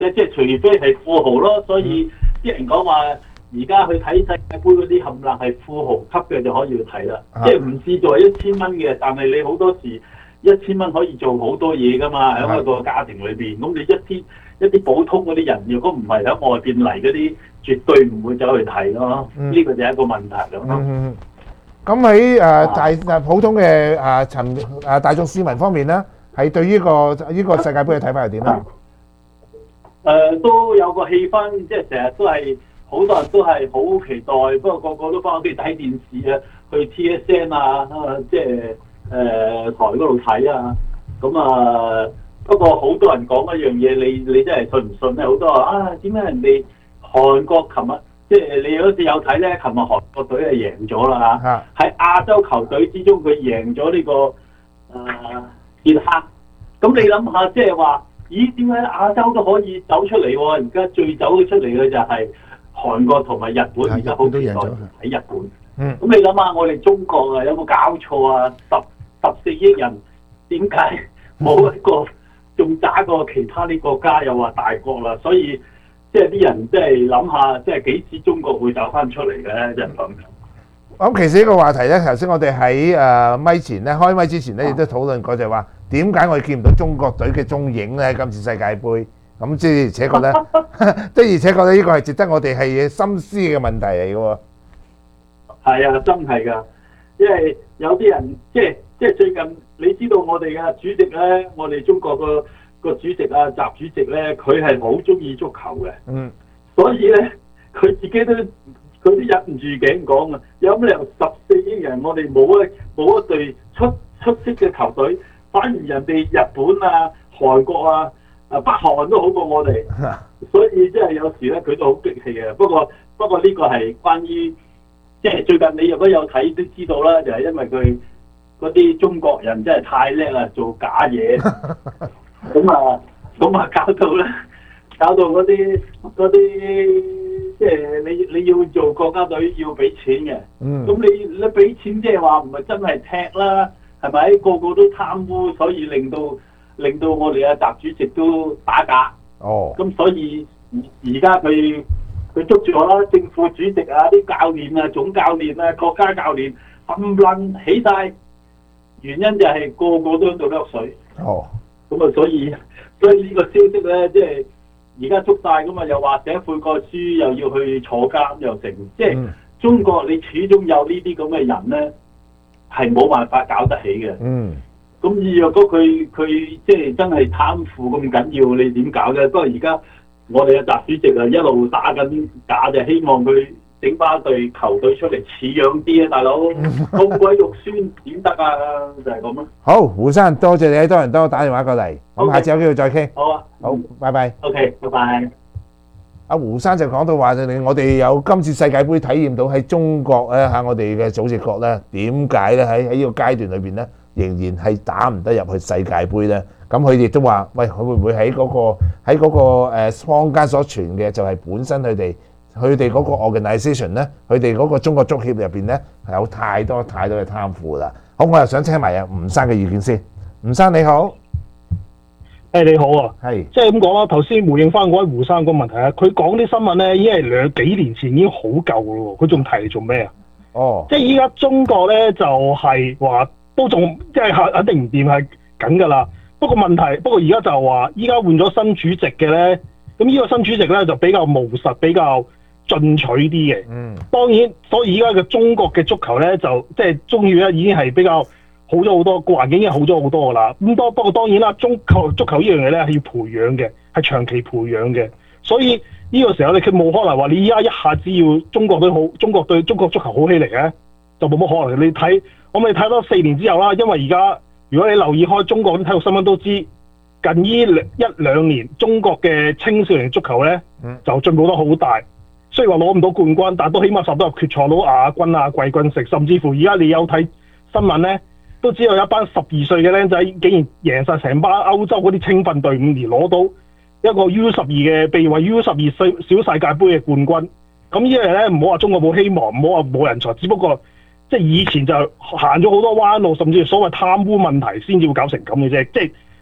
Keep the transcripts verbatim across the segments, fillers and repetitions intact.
即即係除非係富豪咯，所以啲人講話而家去睇世界盃嗰啲冚唪唥係富豪級嘅就可以去睇啦。啊、即係唔資助一千蚊嘅，但係你好多時一千蚊可以做好多嘢㗎嘛，喺一個家庭裏邊。咁你一啲一啲普通嗰啲人，如果唔係喺外邊嚟嗰啲，絕對唔會走去睇咯。呢、嗯、個就係一個問題咁咯。 嗯咁喺誒大普通嘅誒層誒大眾市民方面咧，係對呢、呢個呢、呢個世界盃嘅睇法係點咧？誒、 呃、都有個氣氛，即係成日都係好多人都係好期待，不過個個都翻屋企睇電視啊，去 T S N 啊，即係誒、呃、台嗰度睇啊。咁啊，不過好多人講一樣嘢，你你真係信唔信咧？好多話啊，點解人哋韓國琴日？即係你好似有睇咧，琴日韓國隊係贏咗啦嚇，喺亞洲球隊之中佢贏咗呢、這個誒捷克。咁你諗下，即係話，咦？點解亞洲都可以走出嚟喎？而家最走咗出嚟嘅就係韓國同埋日本，而家好期待喺日本。嗯。咁你諗下，我哋中國啊，有冇搞錯啊？十十四億人，點解冇一個仲渣過其他啲國家？又話大國啦，所以。即係啲人即係諗下，即係幾時中國會走翻出嚟嘅咧？就係咁。 咁其實呢個話題咧，頭先我哋喺誒咪前咧，開咪之前咧，亦都討論過，就係話點解我哋見唔到中國隊嘅蹤影咧？今次世界盃咁，即係而且覺得，即係而且覺得呢個係值得我哋係深思嘅問題嚟嘅喎。 係啊，真係㗎，因為有啲人即係即係最近，你知道我哋嘅主席咧，我哋中國個。個主席啊，習主席咧，佢係好中意足球嘅，嗯，所以咧，佢自己都佢都忍唔住頸講啊，有乜理由十四億人，我哋冇一冇一隊出出色嘅球隊，反而人哋日本啊、韓國啊、啊北韓都好過我哋，所以即係有時咧，佢都好激氣嘅。不過不過呢個係關於即係最近你如果有睇都知道啦，就係、是、因為佢嗰啲中國人真係太叻啦，做假嘢。咁啊，咁啊，搞到咧，搞到嗰啲嗰啲，即係你你要做國家隊要俾錢嘅。嗯。咁你你俾錢即係話唔係真係踢啦，係咪？個個都貪污，所以令到令到我哋阿習主席都打假。哦。咁所以而家佢佢捉住我啦，正副主席啊、啲教練啊、總教練啊、國家教練冚唪唥起晒，原因就係個個都喺度掠水。哦。咁啊，所以所以呢個消息咧，即係而家捉晒咁啊，又話寫悔過書，又要去坐監，又成，即係中國你始終有呢啲咁嘅人咧，係冇辦法搞得起嘅。嗯。咁若果佢佢即係真係貪腐咁緊要，你點搞啫？不過而家我哋嘅習主席啊，一路打緊假，就希望佢整翻隊球隊出嚟似樣啲啊，大佬咁鬼肉酸點得啊？就係咁咯。好， 胡生，多謝你喺多倫多打電話過嚟，咁 Okay. 下次有機會再傾。 好啊， 好，拜拜。 OK，拜拜。 阿胡生就講到話，我哋有今次世界盃體驗到喺中國咧嚇，我哋嘅組織國咧點解咧喺喺呢個階段裏邊咧，仍然係打唔得入去世界盃咧？咁佢亦都話：喂，佢會唔會喺嗰個喺嗰個誒坊間所傳嘅，就係本身佢哋佢哋嗰個 organisation 咧，佢哋嗰個中國足協入邊咧係有太多太多嘅貪腐啦。好，我又想聽埋阿吳生嘅意見先。吳生你好。 誒你好啊， 係是， 即係咁講啦。頭先回應翻嗰位胡生個問題啊，佢講啲新聞咧已經係兩幾年前已經好舊咯，佢仲提嚟做咩啊？哦，即係依家中國咧就係、是、話都仲即係肯定唔掂係緊㗎啦。不過問題，不過而家就話依家換咗新主席嘅咧，咁呢個新主席咧就比較務實、比較進取啲嘅。嗯，當然，所以依家嘅中國嘅足球咧就即係中意咧已經係比較好咗好多，個環境已經好咗好多噶啦。咁多不過當然啦，中球足球呢樣嘢咧係要培養嘅，係長期培養嘅。所以呢個時候你佢冇可能話你依家一下子要中國隊好，中國對中國足球好起嚟咧，就冇乜可能。你睇我咪睇多四年之後啦，因為而家如果你留意開中國啲體育新聞都知，近呢兩一兩年中國嘅青少年足球咧就進步得好大。雖然話攞唔到冠軍，但都起碼入到入決賽攞亞軍啊、季軍食，甚至乎而家你有睇新聞咧。都知道有一班十二歲嘅僆仔竟然贏晒成班歐洲嗰啲青訓隊伍，而攞到一個 U 十二嘅被譽為 U 十二小世界盃嘅冠軍。咁呢樣咧唔好話中國冇希望，唔好話冇人才，只不過即係以前就行咗好多彎路，甚至所謂貪污問題先至會搞成咁嘅啫。即係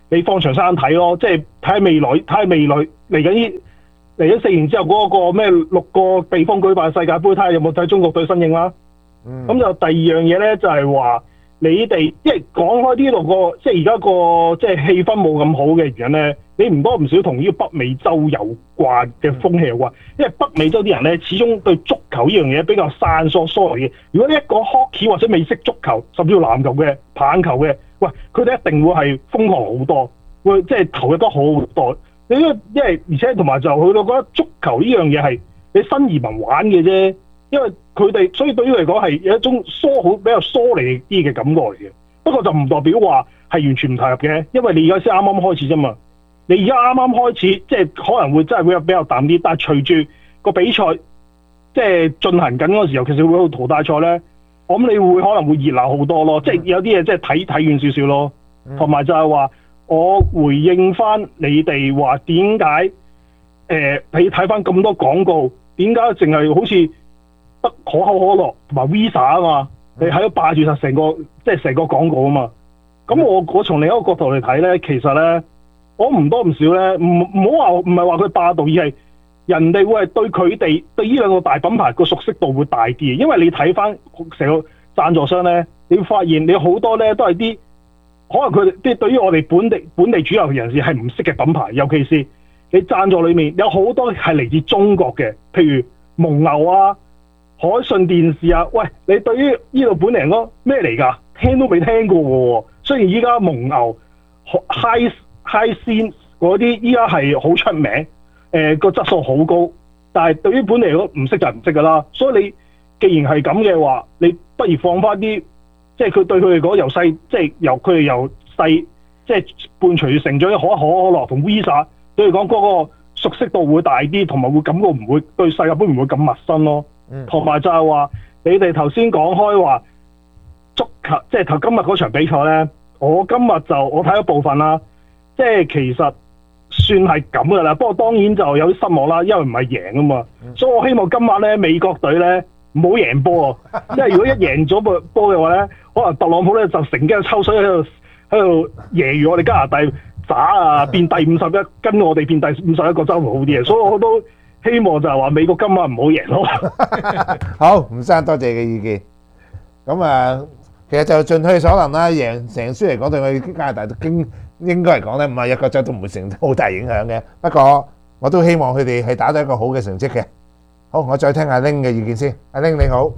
你放長生睇咯，即係睇下未來，睇下未來嚟緊呢嚟緊四年之後嗰個咩六個地方舉辦世界盃，睇下有冇睇中國隊身影啦。咁、嗯、就第二樣嘢咧，就係、是、話你哋即係講開呢度個，即係而家個即係氣氛冇咁好嘅原因咧，你唔多唔少同呢個北美洲有關嘅風氣有關，因為北美洲啲人咧始終對足球呢樣嘢比較散疏疏離嘅。如果你一講 hockey 或者美式足球，甚至乎籃球嘅、棒球嘅，喂，佢哋一定會係瘋狂好多，會即係投入得好好多。你因為因為而且同埋就佢哋覺得足球呢樣嘢係你新移民玩嘅啫，因為佢哋所以對於嚟講係有一種疏好比較疏離啲嘅感覺嚟嘅。不過就唔代表話係完全唔投入嘅，因為你而家先啱啱開始啫嘛。你而家啱啱開始，即係可能會真係會有比較淡啲，但係隨住個比賽即係進行緊嗰時候，其實會有淘汰賽咧，我諗你會可能會熱鬧好多咯。即係有啲嘢即係睇睇遠少少咯，同埋就係話。我回應翻你哋話點解誒？你睇翻咁多廣告，點解淨係好似得可口可樂同埋 Visa 啊嘛？你喺度霸住晒成個即係成個廣告啊嘛？咁我我從另一個角度嚟睇咧，其實咧，我唔多唔少咧，唔唔好話唔係話佢霸道，而係人哋會係對佢哋對呢兩個大品牌個熟悉度會大啲，因為你睇翻成個贊助商咧，你會發現你好多咧都係啲。可能佢哋即係對於我哋本地本地主流人士係唔識嘅品牌，尤其是你贊助裏面有好多係嚟自中國嘅，譬如蒙牛啊、海信電視啊。喂，你對於呢度本地人講咩嚟㗎？聽都未聽過喎。雖然依家蒙牛、High High 先嗰啲依家係好出名，誒、呃、個質素好高，但係對於本地人講唔識就唔識㗎啦。所以你既然係咁嘅話，你不如放翻啲。即係佢對佢嚟講，由細即係由佢哋由細即係伴隨住成長嘅可口可樂同 Visa，對佢講嗰個熟悉度會大啲，同埋會感覺唔會對世界盃唔會咁陌生咯。同埋、嗯、就係話你哋頭先講開話足球，即係頭今日嗰場比賽咧，我今日就我睇咗部分啦，即係其實算係咁噶啦。不過當然就有啲失望啦，因為唔係贏啊嘛。嗯、所以我希望今晚咧美國隊咧。唔好贏波啊！因為如果一贏咗個波嘅話咧，可能特朗普咧就乘機抽水喺度喺度揶揄我哋加拿大渣啊，變第五十一，跟我哋變第五十一個州會好啲嘅，所以我都希望就係話美國今晚唔好贏咯。 好，吳生多謝嘅意見。咁啊，其實就盡佢所能啦，贏成輸嚟講對我哋加拿大都經應該嚟講咧，五十一個州都唔會成好大影響嘅。不過我都希望佢哋係打到一個好嘅成績嘅。好，我再聽阿 Ling 嘅意見先。阿 Ling 你好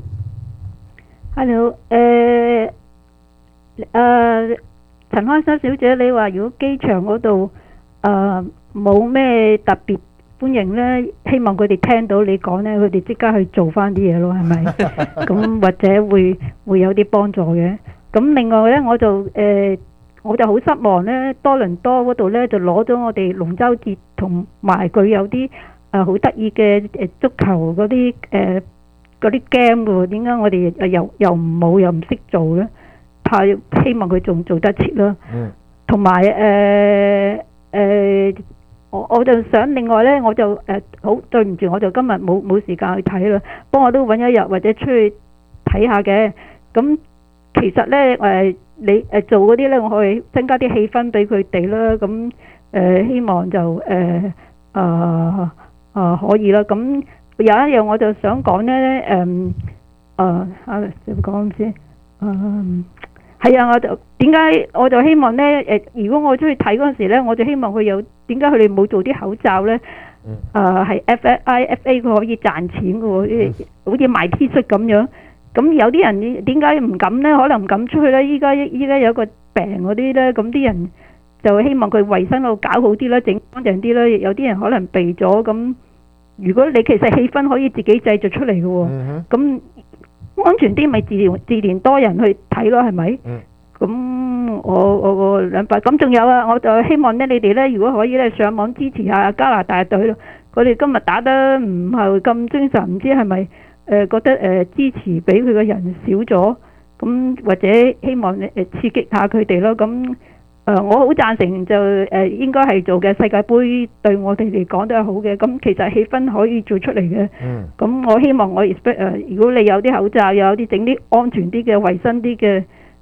，Hello，誒誒，陳開心小姐，你話如果機場嗰度誒冇咩特別歡迎咧，希望佢哋聽到你講咧，佢哋即刻去做翻啲嘢咯，係咪？咁或者會會有啲幫助嘅。咁另外咧，我就誒我就好失望咧，多倫多嗰度咧就攞咗我哋龍舟節同埋佢有啲。誒好得意嘅誒足球嗰啲誒嗰啲 game 嘅喎，點解我哋誒又又唔冇又唔識做咧？太希望佢仲做得切啦。嗯。同埋誒誒，我我就想另外咧，我就誒好對唔住，我就今日冇冇時間去睇啦。不過我都揾一日或者出去睇下嘅。咁其實咧誒，你誒做嗰啲咧，我可以增加啲氣氛俾佢哋啦。咁誒希望就誒啊〜啊、呃，可以啦。咁有一樣我就想講咧，誒、呃，誒，啊，點講先？嗯，係啊，我就點解我就希望咧，誒、呃，如果我出去睇嗰陣時咧，我就希望佢有點解佢哋冇做啲口罩咧？嗯。啊，係 F I F A 佢可以賺錢嘅喎，好似賣 T 恤咁樣。咁有啲人點解唔敢咧？可能唔敢出去咧。依家依家有個病嗰啲咧，咁啲人。就希望佢衞生度搞好啲啦，整乾淨啲啦。有啲人可能避咗咁。如果你其實氣氛可以自己製造出嚟嘅喎，咁、mm hmm. 安全啲咪自然自然多人去睇咯，係咪？咁、mm hmm. 我我個兩百咁仲有啊，我就希望咧，你哋咧如果可以咧上網支持下加拿大隊咯。佢哋今日打得唔係咁精神，唔知係咪誒覺得誒、呃、支持俾佢嘅人少咗，咁或者希望誒刺激下佢哋咯，咁。誒、呃，我好贊成就誒、呃、應該係做嘅世界盃對我哋嚟講都係好嘅，咁其實氣氛可以做出嚟嘅。嗯。咁我希望我 expect 誒，如果你有啲口罩，又有啲整啲安全啲嘅、衞生啲嘅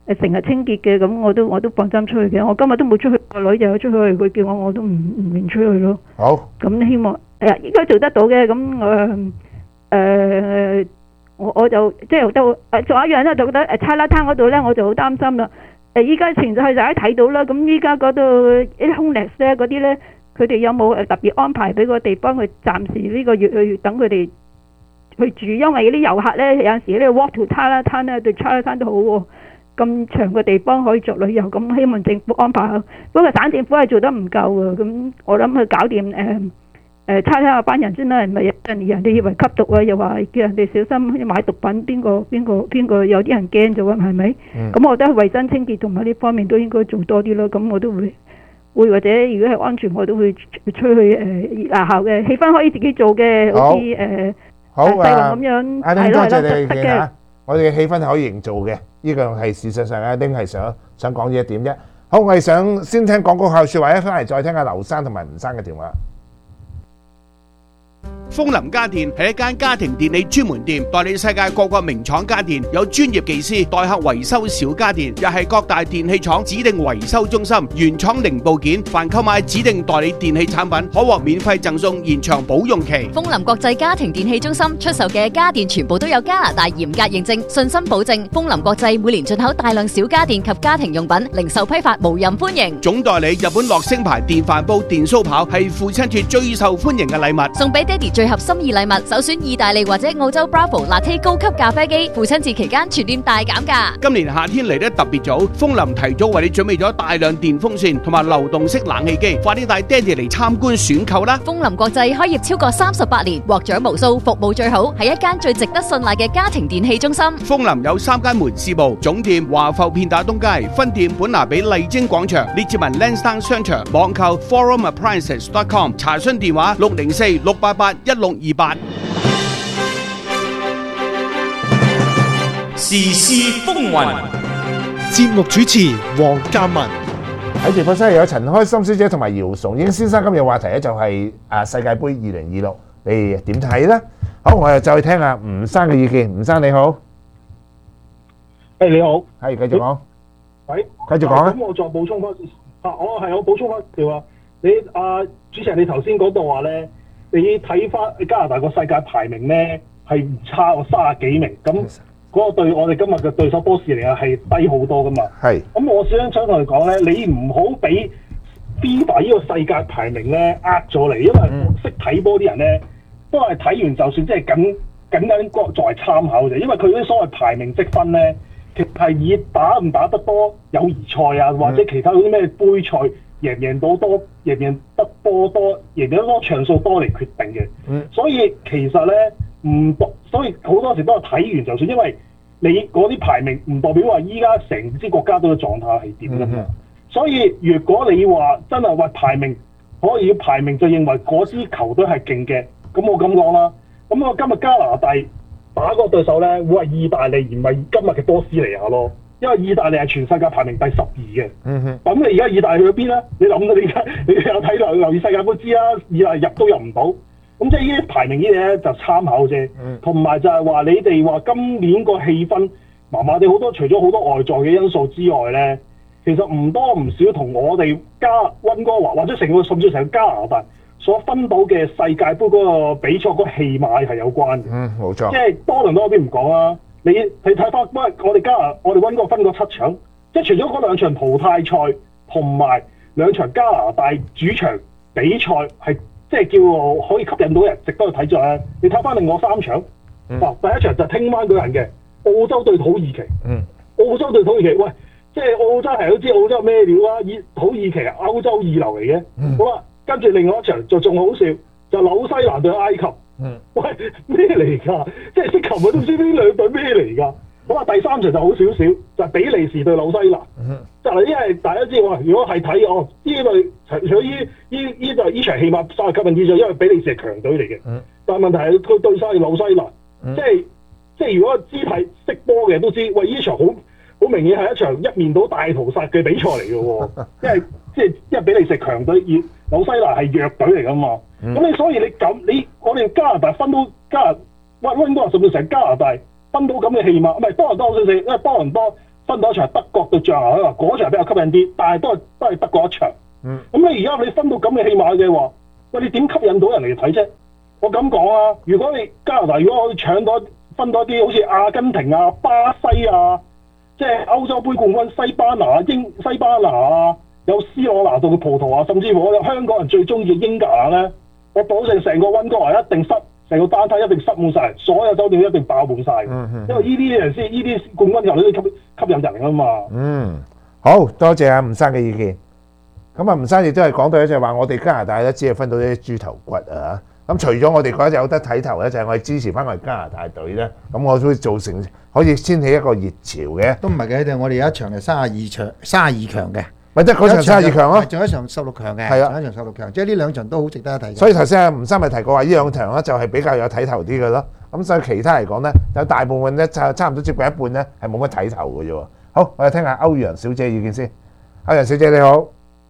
誒成日清潔嘅，咁我都我都放心出去嘅。我今日都冇出去，個女就有出去，佢叫我我都唔唔願出去咯。 好。 咁希望誒應該做得到嘅，咁誒誒我我就即係都誒仲有一樣咧，就覺得誒差喇攤嗰度咧，我就好擔心啦。誒依家前就係大家睇到啦，咁依家嗰度啲 homeless 咧嗰啲咧，佢哋有冇誒特別安排俾個地方去暫時呢個月去等佢哋去住？因為啲遊客咧有陣時咧 walk to 差喇攤咧對差喇攤都好喎。咁長嘅地方可以做旅遊，咁希望政府安排下。不過省政府係做得唔夠啊，咁我諗佢搞掂誒誒差差下班人先啦，唔係人人哋以為吸毒啊，又話叫人哋小心買毒品，邊個邊個邊個有啲人驚咗啊？係咪？咁、嗯、我覺得衞生清潔同埋呢方面都應該做多啲咯。咁我都會會或者如果係安全，我都會出去誒熱鬧嘅氣氛可以自己做嘅，好似誒好細環咁樣。 阿丁多謝你嘅意見嚇，我哋嘅氣氛係可以營造嘅。呢個係事實上，阿丁係想想講呢一點啫。好，我哋想先聽廣告後説話，一翻嚟再聽下劉生同埋吳生嘅電話。 風林家電係一間家庭電器專門店，代理世界各個名廠家電，有專業技師代客維修小家電，又係各大電器廠指定維修中心，原廠零部件，凡購買指定代理電器產品，可獲免費贈送延長保用期。 風林國際家庭電器中心出售嘅家電全部都有加拿大嚴格認證，信心保證。風林國際每年進口大量小家電及家庭用品，零售批發無任歡迎。 總代理日本樂聲牌電飯煲、電燒炮係父親節最受歡迎嘅禮物， 送俾爹哋最合心意禮物，首選意大利或者澳洲 Bravo Latte 高級咖啡機，父親節期間全店大減價。 今年夏天嚟得特別早，風林提早為你準備咗大量電風扇同埋流動式冷氣機，快啲帶爹哋嚟參觀選購啦！ 風林國際開業超過三十八年，獲獎無數，服務最好，係一間最值得信賴嘅家庭電器中心。 風林有三間門市部，總店華埠片打東街，分店本拿比麗晶廣場，列治文 Lansdowne 商場，網購 forum appliances dot com， 查詢電話六零四六八八一六二八。 時事風雲，節目主持黃鑑文。 喺直播室有陳開心小姐同埋姚崇英先生。今日話題咧就係啊世界盃二零二六，你點睇咧？好，我又再聽下吳生嘅意見。吳生你好， 誒你好， 係繼續講， 喂， 繼續講啊。 咁我再補充翻啊，我係我補充翻條話，你啊主持人你頭先講到話咧，你睇翻加拿大個世界排名咧係唔差喎，三十幾名咁。嗰個對我哋今日嘅對手波士尼亞係低好多噶嘛？係。咁我想想同你講咧，你唔好俾 FIFA 呢個世界排名咧呃咗你，因為識睇波啲人咧都係睇完就算，即係僅僅僅作為參考啫。因為佢嗰啲所謂排名積分咧，其實係以打唔打得多友誼賽啊，或者其他嗰啲咩杯賽贏唔贏到多，贏唔贏得波多，贏唔贏得多場數多嚟決定嘅。嗯。所以其實咧。唔代，所以好多時都係睇完就算，因為你嗰啲排名唔代表話依家成支國家隊嘅狀態係點㗎嘛。嗯、所以如果你話真係話排名可以排名就認為嗰支球隊係勁嘅，咁我咁講啦。咁我今日加拿大打個對手咧，會係意大利而唔係今日嘅波斯尼亞咯。因為意大利係全世界排名第十二嘅。嗯哼。咁你而家意大利去咗邊咧？你諗到你而家你有睇留留意世界盃知啦，意大利入都入唔到。咁即係呢啲排名呢啲嘢咧就參考啫，同埋就係話你哋話今年個氣氛麻麻地好多，除咗好多外在嘅因素之外咧，其實唔多唔少同我哋加溫哥華或者成個甚至成個加拿大所分到嘅世界盃嗰個比賽嗰個氣勢係有關嘅。嗯，冇錯。即係多倫多嗰邊唔講啦，你你睇翻，不過我哋加拿我哋溫哥華分過七場，即係除咗嗰兩場淘汰賽同埋兩場加拿大主場比賽係。即係叫可以吸引到人值得去睇咗咧。你睇翻另外三場，嗱、嗯啊、第一場就聽晚嗰人嘅澳洲對土耳其。嗯。澳洲對土耳其，喂，即係澳洲係都知澳洲咩料啦？以土耳其係歐洲二流嚟嘅。嗯、好啦，跟住另外一場就仲好笑，就紐西蘭對埃及。嗯。喂，咩嚟㗎？即係識球咪都知呢兩隊咩嚟㗎？好啦，第三場就好少少，就係、比利時對紐西蘭。嗯。就係因為大家知喎，如果係睇哦呢隊除咗依依依就依場起碼稍為吸引啲，就因為比利時係強隊嚟嘅。嗯。但係問題係佢對曬紐西蘭，嗯、即係即係如果肢體識波嘅都知，喂依場好好明顯係一場一面倒大屠殺嘅比賽嚟嘅喎，因為即係因為比利時係強隊，而紐西蘭係弱隊嚟㗎嘛。咁、嗯、你所以你咁你我哋加拿大分到加拿溫溫哥華甚至成加拿大分到咁嘅戲碼，唔係多倫多好少少，因為多倫多。 分到一場德國對象牙，佢話嗰場比較吸引啲，但係都係都係德國一場。 嗯。 咁你而家你分到咁嘅戲碼嘅話，喂，你點吸引到人嚟睇啫？我咁講啊，如果你加拿大如果可以搶到分到啲好似阿根廷啊、巴西啊，即係歐洲杯冠軍西班牙、英西班牙啊，有 C 朗拿度嘅葡萄牙，甚至乎我有香港人最中意嘅英格蘭咧，我保證成個溫哥華一定塞，成個單攤一定塞滿晒，所有酒店一定爆滿晒。嗯嗯。因為呢啲人先，呢啲冠軍球隊都吸吸引人㗎嘛。 嗯，好多謝阿吳生嘅意見。咁啊，吳生亦都係講到咧，就係話我哋加拿大咧，只係分到啲豬頭骨啊。咁除咗我哋覺得有得睇頭咧，就係我哋支持翻我哋加拿大隊咧，咁我都會造成可以掀起一個熱潮嘅。 都唔係嘅，我哋有一場係三十二場，三十二強嘅。 咪即係嗰場三十二強咯， 仲有一場十六強嘅， 係啊， 仲有一場十六強，即係呢兩場都好值得一睇。 所以頭先阿吳生咪提過話，呢兩場咧就係比較有睇頭啲嘅咯。咁所以其他嚟講咧，有大部分咧就差唔多接近一半咧係冇乜睇頭嘅啫喎。好，我哋聽下歐陽小姐意見先。歐陽小姐你好。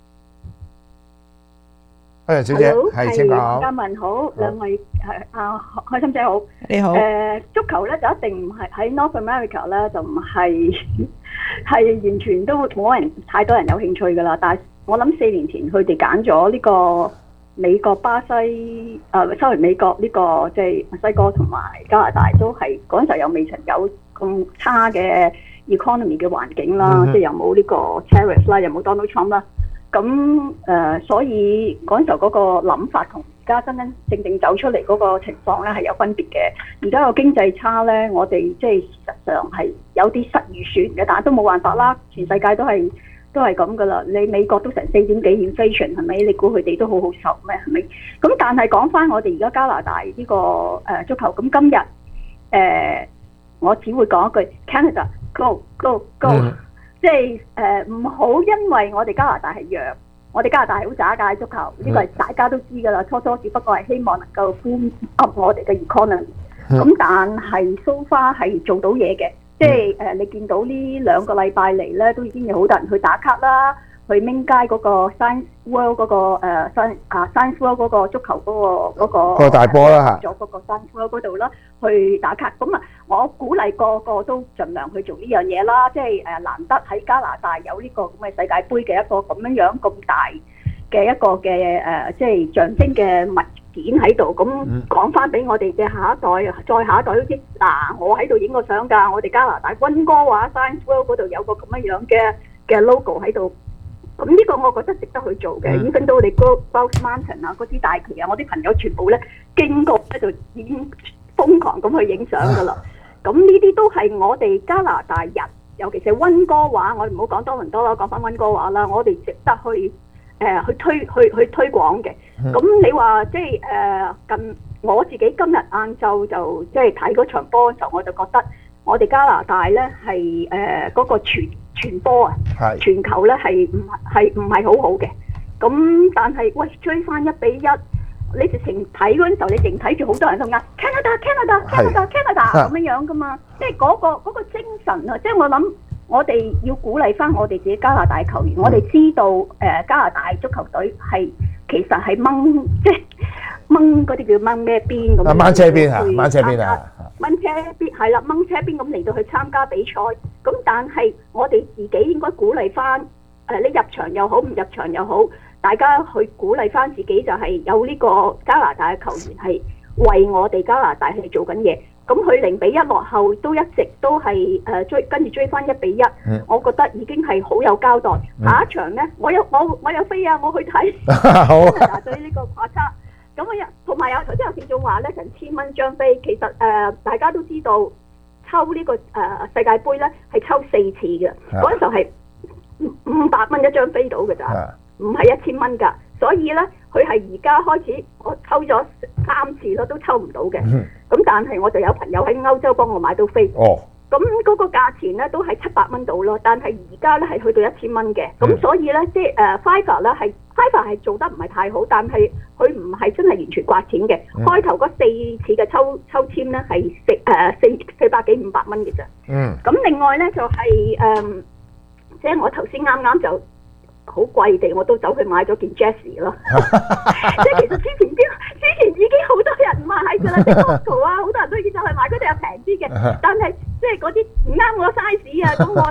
歐陽小姐，係請講。 嘉文好，兩位係啊開心姐好， 你好。 誒足球咧就一定唔係喺 North America 咧就唔係係完全都冇人太多人有興趣㗎啦。但係我諗四年前佢哋揀咗呢個美國、巴西誒，收嚟美國呢個即係墨西哥同埋加拿大都係嗰陣時候又未曾有咁差嘅 economy 嘅環境啦，即係又冇呢個 tariff 啦，又冇 Donald Trump 啦。咁誒、呃，所以嗰陣時候嗰個諗法同而家真真正正走出嚟嗰個情況咧係有分別嘅。而家個經濟差咧，我哋即係事實上係有啲失預算嘅，但係都冇辦法啦。全世界都係都係咁噶啦。你美國都成四點幾 inflation 係咪？你估佢哋都好好受咩？係咪？咁但係講翻我哋而家加拿大呢、這個誒、呃、足球，咁今日誒、呃、我只會講一句 Canada go go go。嗯即係誒唔好因為我哋加拿大係弱，我哋加拿大係好渣㗎足球，呢個係大家都知㗎啦。初初只不過係希望能夠 boom up 我哋嘅 economy，咁但係 so far 係做到嘢嘅，即係誒你見到呢兩個禮拜嚟咧，都已經有好多人去打卡啦，去明街嗰個 Science World 嗰個誒 Science 啊 Science World 嗰個足球嗰個嗰個個大波啦嚇， 咗嗰個 Science World 嗰度啦，去打卡。咁啊，我鼓勵個個都盡量去做呢樣嘢啦。即係誒難得喺加拿大有呢個咁嘅世界盃嘅一個咁樣樣咁大嘅一個嘅誒，即係象徵嘅物件喺度。咁講翻俾我哋嘅下一代，再下一代都知嗱，我喺度影個相㗎。我哋加拿大溫哥華 Science World 嗰度有個咁樣樣嘅嘅 logo 喺度。咁呢個我覺得值得去做嘅，已經到你 Grouse Mountain 啊，嗰啲大旗啊，我啲朋友全部咧經過咧就已經瘋狂咁去影相噶啦。咁呢啲都係我哋加拿大人，尤其是溫哥華，我哋唔好講多倫多啦，講翻溫哥華啦，我哋值得去誒、呃、去推去去推廣嘅。咁、嗯、你話即係誒近我自己今日晏晝就即係睇嗰場波嘅時候，我就覺得我哋加拿大咧係誒嗰個傳傳波啊，傳球咧係唔係唔係好好嘅，咁但係喂追翻一比一，你直情睇嗰陣時候，你淨睇住好多人都嗌 Canada Canada Canada Canada 咁樣樣噶嘛，即係嗰個嗰個精神啊！即係我諗，我哋要鼓勵翻我哋自己加拿大球員，我哋知道誒加拿大足球隊係其實係掹即係掹嗰啲叫掹咩邊咁， 掹車邊啊，掹車邊啊。 掹車邊係啦，掹車邊咁嚟到去參加比賽，咁但係我哋自己應該鼓勵翻誒，你入場又好，唔入場又好，大家去鼓勵翻自己，就係有呢個加拿大嘅球員係為我哋加拿大去做緊嘢。咁佢零比一落後都一直都係誒追跟住追翻一比一，嗯，我覺得已經係好有交代。嗯，下一場呢，我有我我有飛啊，我去睇加拿大對呢個跨差。咁啊，同埋有頭先有聽眾話咧，成千蚊張飛，其實誒、呃、大家都知道抽呢、這個誒、呃、世界盃咧係抽四次嘅，嗰陣、啊、時候係五百蚊一張飛到嘅咋，唔係一千蚊㗎，所以咧佢係而家開始我抽咗三次咯，都抽唔到嘅。咁、嗯、但係我就有朋友喺歐洲幫我買到飛。哦。咁嗰個價錢咧都係七百蚊到咯，但係而家咧係去到一千蚊嘅，咁、嗯、所以咧即係誒 Fiverr 咧係 Fiverr 係做得唔係太好，但係佢唔係真係完全刮錢嘅。嗯、開頭嗰四次嘅抽抽籤咧係四誒四四百幾五百蚊嘅啫。嗯。咁另外咧就係、是、誒、呃，即係我頭先啱啱就好貴地，我都走去買咗件 Jessie 咯。即係其實之前啲之前已經好多人買㗎啦，即係 Costco 啊，好多人都已經走去買，嗰啲又平啲嘅，但係。即係嗰啲唔啱我 size 啊，咁我我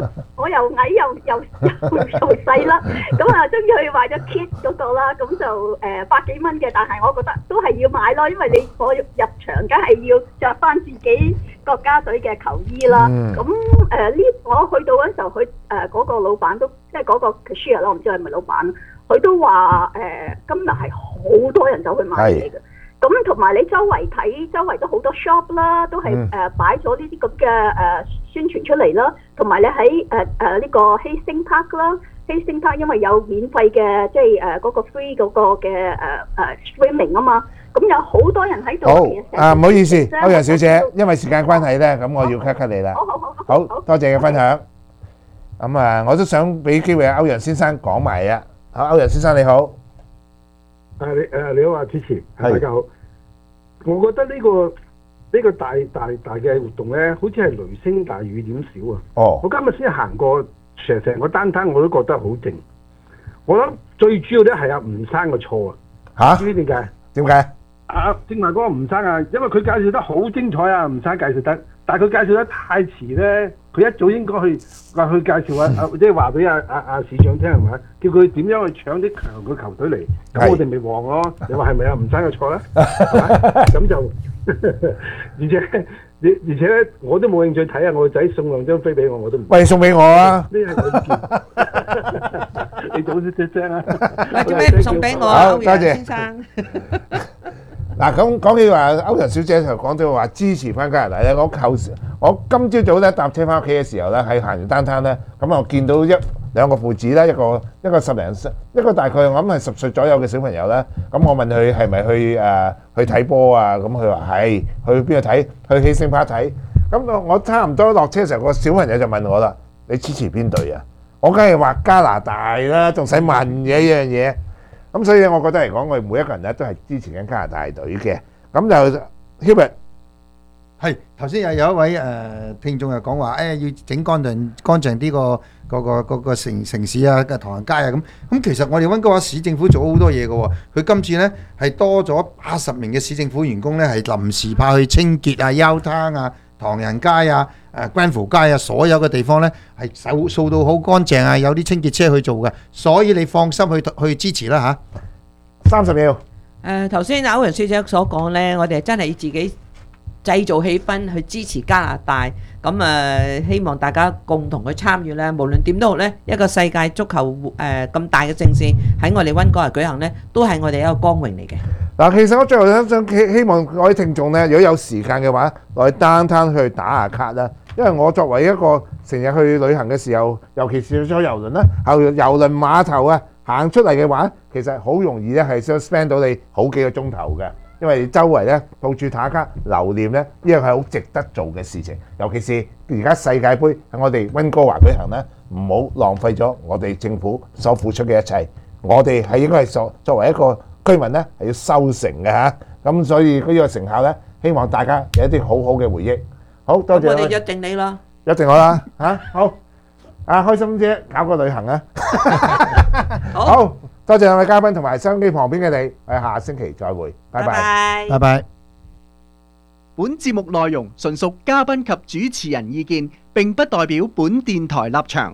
我又矮又又又又細啦，咁啊終於去買咗 kit 嗰個啦，咁就誒百幾蚊嘅，但係我覺得都係要買咯，因為你我入場梗係要着翻自己國家隊嘅球衣啦。咁誒呢，我去到嗰陣時候，佢誒嗰個老闆都即係嗰個 cashier 咯，我唔知係咪老闆，佢都話誒、呃、今日係好多人走去買嘢嘅。咁同埋你周圍睇，周圍都好多 shop 啦，都係誒擺咗呢啲咁嘅誒宣傳出嚟啦。同埋你喺誒誒呢個 Hastings Park 啦 ，Hastings Park 因為有免費嘅，即係誒嗰個 free 嗰個嘅誒誒 swimming 啊嘛。咁有好多人喺度。 好啊，唔好意思，歐陽小姐，因為時間關係咧，咁我要 cut cut 你啦。 好好好， 好多謝嘅分享。咁啊，我都想俾機會歐陽先生講埋啊。好，歐陽先生你好。 誒你誒你好啊，主持，大家好。我覺得呢、呢個呢、呢個大大大嘅活動咧，好似係雷聲大雨點少啊。 哦。 我今日先行過成成個單攤，我都覺得好靜。我諗最主要咧係阿吳生嘅錯啊。 嚇？ 知唔知點解？ 點解？ 啊，正話嗰個吳生啊，因為佢介紹得好精彩啊，吳生介紹得，但係佢介紹得太遲咧，佢一早應該去話去介紹啊，即係話俾阿阿阿市長聽係咪？叫佢點樣去搶啲強嘅球隊嚟，咁我哋咪旺咯。你話係咪啊？吳生嘅錯咧？咁就而且而而且咧，我都冇興趣睇啊！我個仔送兩張飛俾我，我都唔喂送俾我啊！ 呢係我意見，你早啲出聲啊！ 做咩唔送俾我啊？歐陽先生。 嗱，咁講起話歐陽小姐就講到話支持翻加拿大咧，我舊時我今朝早咧搭車翻屋企嘅時候咧，喺行完單攤咧，咁我見到一兩個父子咧，一個一個十零歲，一個大概我諗係十歲左右嘅小朋友咧，咁我問佢係咪去誒、呃、去睇波啊？咁佢話係，去邊度睇？去希星巴睇。咁我差唔多落車嘅時候，個小朋友就問我啦：你支持邊隊啊？我梗係話加拿大啦，仲使問嘅一樣嘢。咁所以我覺得嚟講，我哋每一個人咧都係支持緊加拿大隊嘅。咁就 Hubert 係頭先又有一位誒、呃、聽眾又講話，誒、哎、要整乾淨乾淨啲個個個個個城城市啊嘅唐人街啊咁。咁其實我哋溫哥華市政府做好多嘢嘅喎。佢今次咧係多咗八十名嘅市政府員工咧，係臨時派去清潔啊、休灘啊、唐人街啊、誒 Granville 街啊，所有嘅地方咧係掃掃到好乾淨啊，有啲清潔車去做嘅，所以你放心去去支持啦嚇。 三十秒。 誒頭先歐陽小姐所講咧，我哋真係自己製造氣氛去支持加拿大，咁誒希望大家共同去參與咧。無論點都好咧，一個世界足球誒咁大嘅盛事喺我哋溫哥華舉行咧，都係我哋一個光榮嚟嘅。嗱， 其實我最後想想希希望各位聽眾咧，如果有時間嘅話，落去單攤去打下卡啦。因為我作為一個成日去旅行嘅時候，尤其是坐郵輪啦，後郵輪碼頭啊，行出嚟嘅話，其實好容易咧係想 spend 到你好幾個鐘頭嘅。因為周圍咧到處打卡留念咧，呢樣係好值得做嘅事情。尤其是而家世界盃喺我哋溫哥華舉行咧，唔好浪費咗我哋政府所付出嘅一切。我哋係應該係作作為一個居民咧係要收成嘅嚇。咁所以呢個成效咧，希望大家有一啲好好嘅回憶。好多謝。 我哋約定你啦。 約定我啦嚇。好，啊開心姐搞個旅行啊。好。多謝兩位嘉賓同埋收音機旁邊嘅你，我哋下星期再會，拜拜， 拜拜。 本節目內容純屬嘉賓及主持人意見，並不代表本電台立場。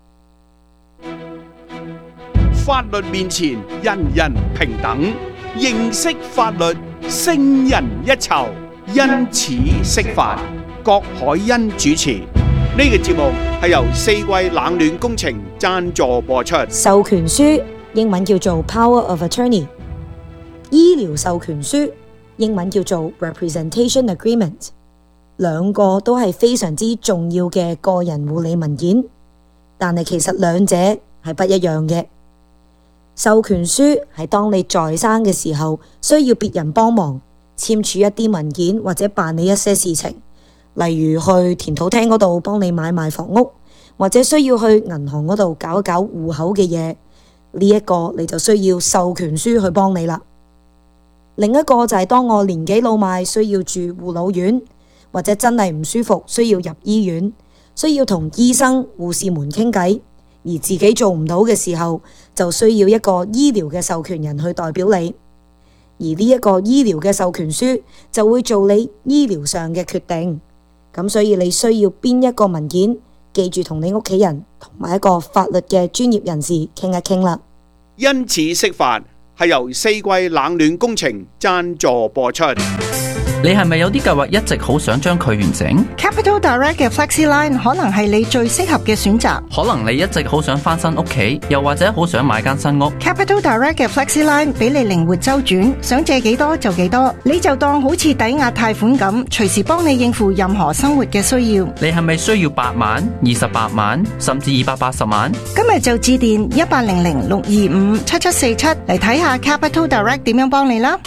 法律面前，人人平等，認識法律，勝人一籌，因此釋法。郭海欣主持，呢個節目係由四季冷暖工程贊助播出。 授權書英文叫做 Power of Attorney， 醫療授權書英文叫做 Representation Agreement， 兩個都係非常之重要嘅個人護理文件，但係其實兩者係不一樣嘅。授權書係當你在生嘅時候需要別人幫忙簽署一啲文件或者辦理一些事情，例如去田土廳嗰度幫你買賣房屋，或者需要去銀行嗰度搞一搞戶口嘅嘢。呢一個你就需要授權書去幫你啦。另一個就係當我年紀老邁需要住護老院，或者真係唔舒服需要入醫院，需要同醫生護士們傾偈，而自己做唔到嘅時候，就需要一個醫療嘅授權人去代表你。而呢一個醫療嘅授權書就會做你醫療上嘅決定。咁所以你需要邊一個文件， 記住同你屋企人同埋一個法律嘅專業人士傾一傾啦。 因此釋法係由四季冷暖工程贊助播出。 你係咪有啲計劃一直好想將佢完成？ Capital Direct 嘅 FlexiLine 可能係你最適合嘅選擇。 可能你一直好想翻新屋企，又或者好想買間新屋。 Capital Direct 嘅 FlexiLine 俾你靈活周轉，想借幾多就幾多，你就當好似抵押貸款咁，隨時幫你應付任何生活嘅需要。 你係咪需要八萬、二十八萬，甚至二百八十萬？ 今日就致電一八零零六二五七七四七嚟睇下 Capital Direct 點樣幫你啦。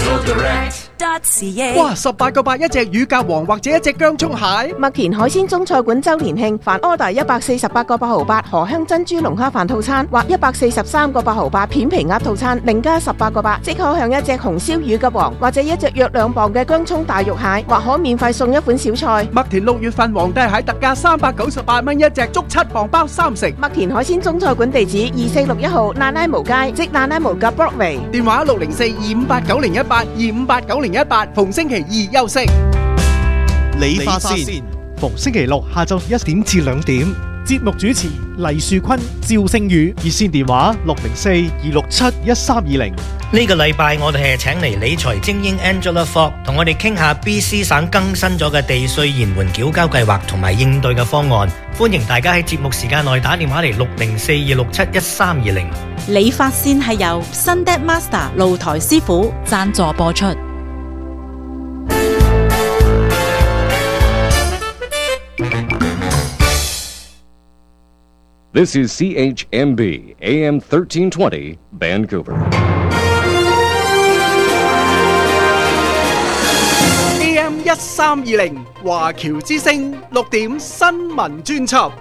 哇！十八個八一隻乳鴿王或者一隻薑蔥蟹。 麥田海鮮中菜館周年慶，凡 order 一百四十八個八毫八荷香珍珠龍蝦飯套餐，或一百四十三個八毫八片皮鴨套餐，另加十八個八，即可享一隻紅燒乳鴿王或者一隻約兩磅嘅薑蔥大肉蟹，或可免費送一款小菜。 麥田六月份皇帝蟹特價三百九十八蚊一隻，足七磅包三成。 麥田海鮮中菜館地址二四六一號蘭拉毛街，即蘭拉毛嘅 Broadway。 電話六零四二五八九零一八二五八九零一八，逢星期二休息。 理髮先，逢星期六下晝一點至兩點。節目主持黎樹坤、趙星宇，熱線電話六零四二六七一三二零。 呢個禮拜我哋係請嚟理財精英 Angela Fogg 同我哋傾下 B C 省更新咗嘅地稅延緩繳交計劃同埋應對嘅方案。歡迎大家喺節目時間內打電話嚟六零四二六七一三二零。 理髮先係由 Sunday Master 露台師傅贊助播出。 This is C H M B A M thirteen twenty Vancouver. A M 一三二零華僑之聲六點新聞專輯。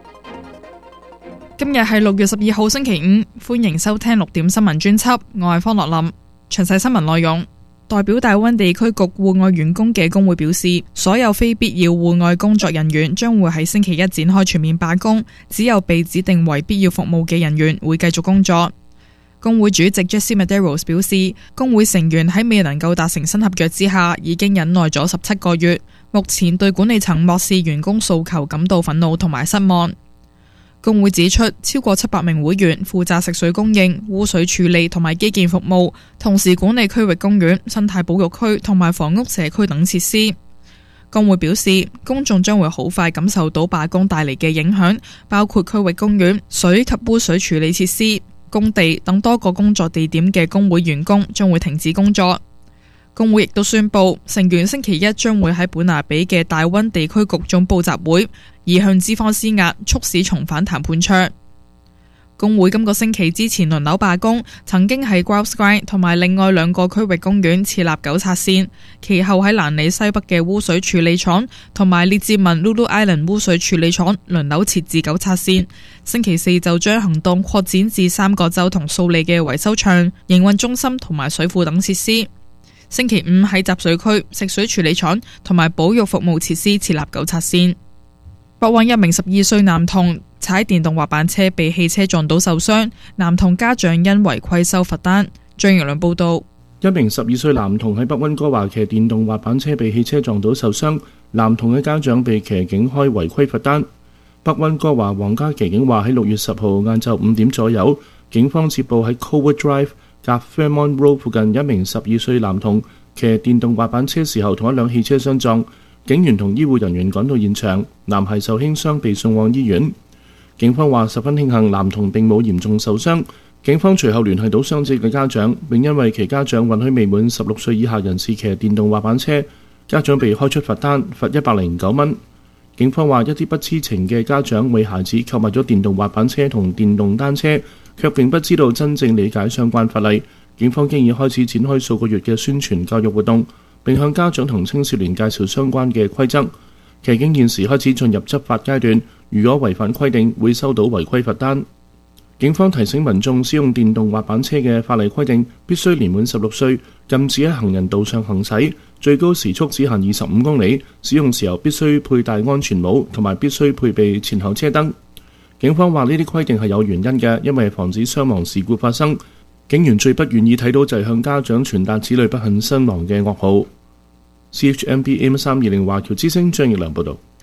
今日係六月十二號星期五，歡迎收聽六點新聞專輯。我係方樂林，詳細新聞內容。代表大灣地區局戶外員工嘅工會表示，所有非必要戶外工作人員將會喺星期一展開全面罷工，只有被指定為必要服務嘅人員會繼續工作。工會主席 Jessie Medeiros 表示，工會成員喺未能夠達成新合約之下，已經忍耐咗十七個月，目前對管理層漠視員工訴求感到憤怒同埋失望。工會指出，超過七百名會員負責食水供應、污水處理同埋基建服務，同時管理區域公園、生態保育區同埋房屋社區等設施。工會表示，公眾將會好快感受到罷工帶嚟嘅影響，包括區域公園、水及污水處理設施、工地等多個工作地點嘅工會員工將會停止工作。工會亦都宣布，成員星期一將會喺本拿比嘅大溫地區局總部集會，以向資方施壓，促使重返談判桌。工會今個星期之前輪流罷工，曾經喺 Grouse Grind 同埋另外兩個區域公園設立糾察線，其後喺蘭里西北嘅污水處理廠同埋列治文 Lulu Island 污水處理廠輪流設置糾察線。星期四就將行動擴展至三角洲同素里嘅維修場、營運中心同埋水庫等設施。星期五喺集水區、食水處理廠同埋保育服務設施設立糾察線。北灣一名十二歲男童踩電動滑板車被汽車撞到受傷，男童家長因違規收罰單。張奕良報道。 一名十二歲男童喺北溫哥華騎電動滑板車被汽車撞到受傷，男童嘅家長被騎警開違規罰單。北溫哥華皇家騎警話喺六月十號晏晝五點左右，警方接報喺 Colwood Drive夾 Fairmont Road 附近一名十二歲男童騎電動滑板車時候同一輛汽車相撞，警員同醫護人員趕到現場，男孩受輕傷被送往醫院。警方話十分慶幸男童並冇嚴重受傷。警方隨後聯繫到傷者嘅家長，並因為其家長允許未滿十六歲以下人士騎電動滑板車，家長被開出罰單，罰一百零九蚊。警方話一啲不知情嘅家長為孩子購買咗電動滑板車同電動單車，卻並不知道真正理解相關法例。警方經已開始展開數個月嘅宣傳教育活動，並向家長同青少年介紹相關嘅規則。騎警現時開始進入執法階段，如果違反規定，會收到違規罰單。警方提醒民眾使用電動滑板車嘅法例規定，必須年滿十六歲，禁止喺行人道上行駛，最高時速只限二十五公里，使用時候必須佩戴安全帽，同埋必須配備前後車燈。警方話呢啲規定係有原因嘅，因為防止傷亡事故發生。警員最不願意睇到就係向家長傳達子女不幸身亡嘅噩耗。C H M B A M 三二零華僑之聲張奕良報道。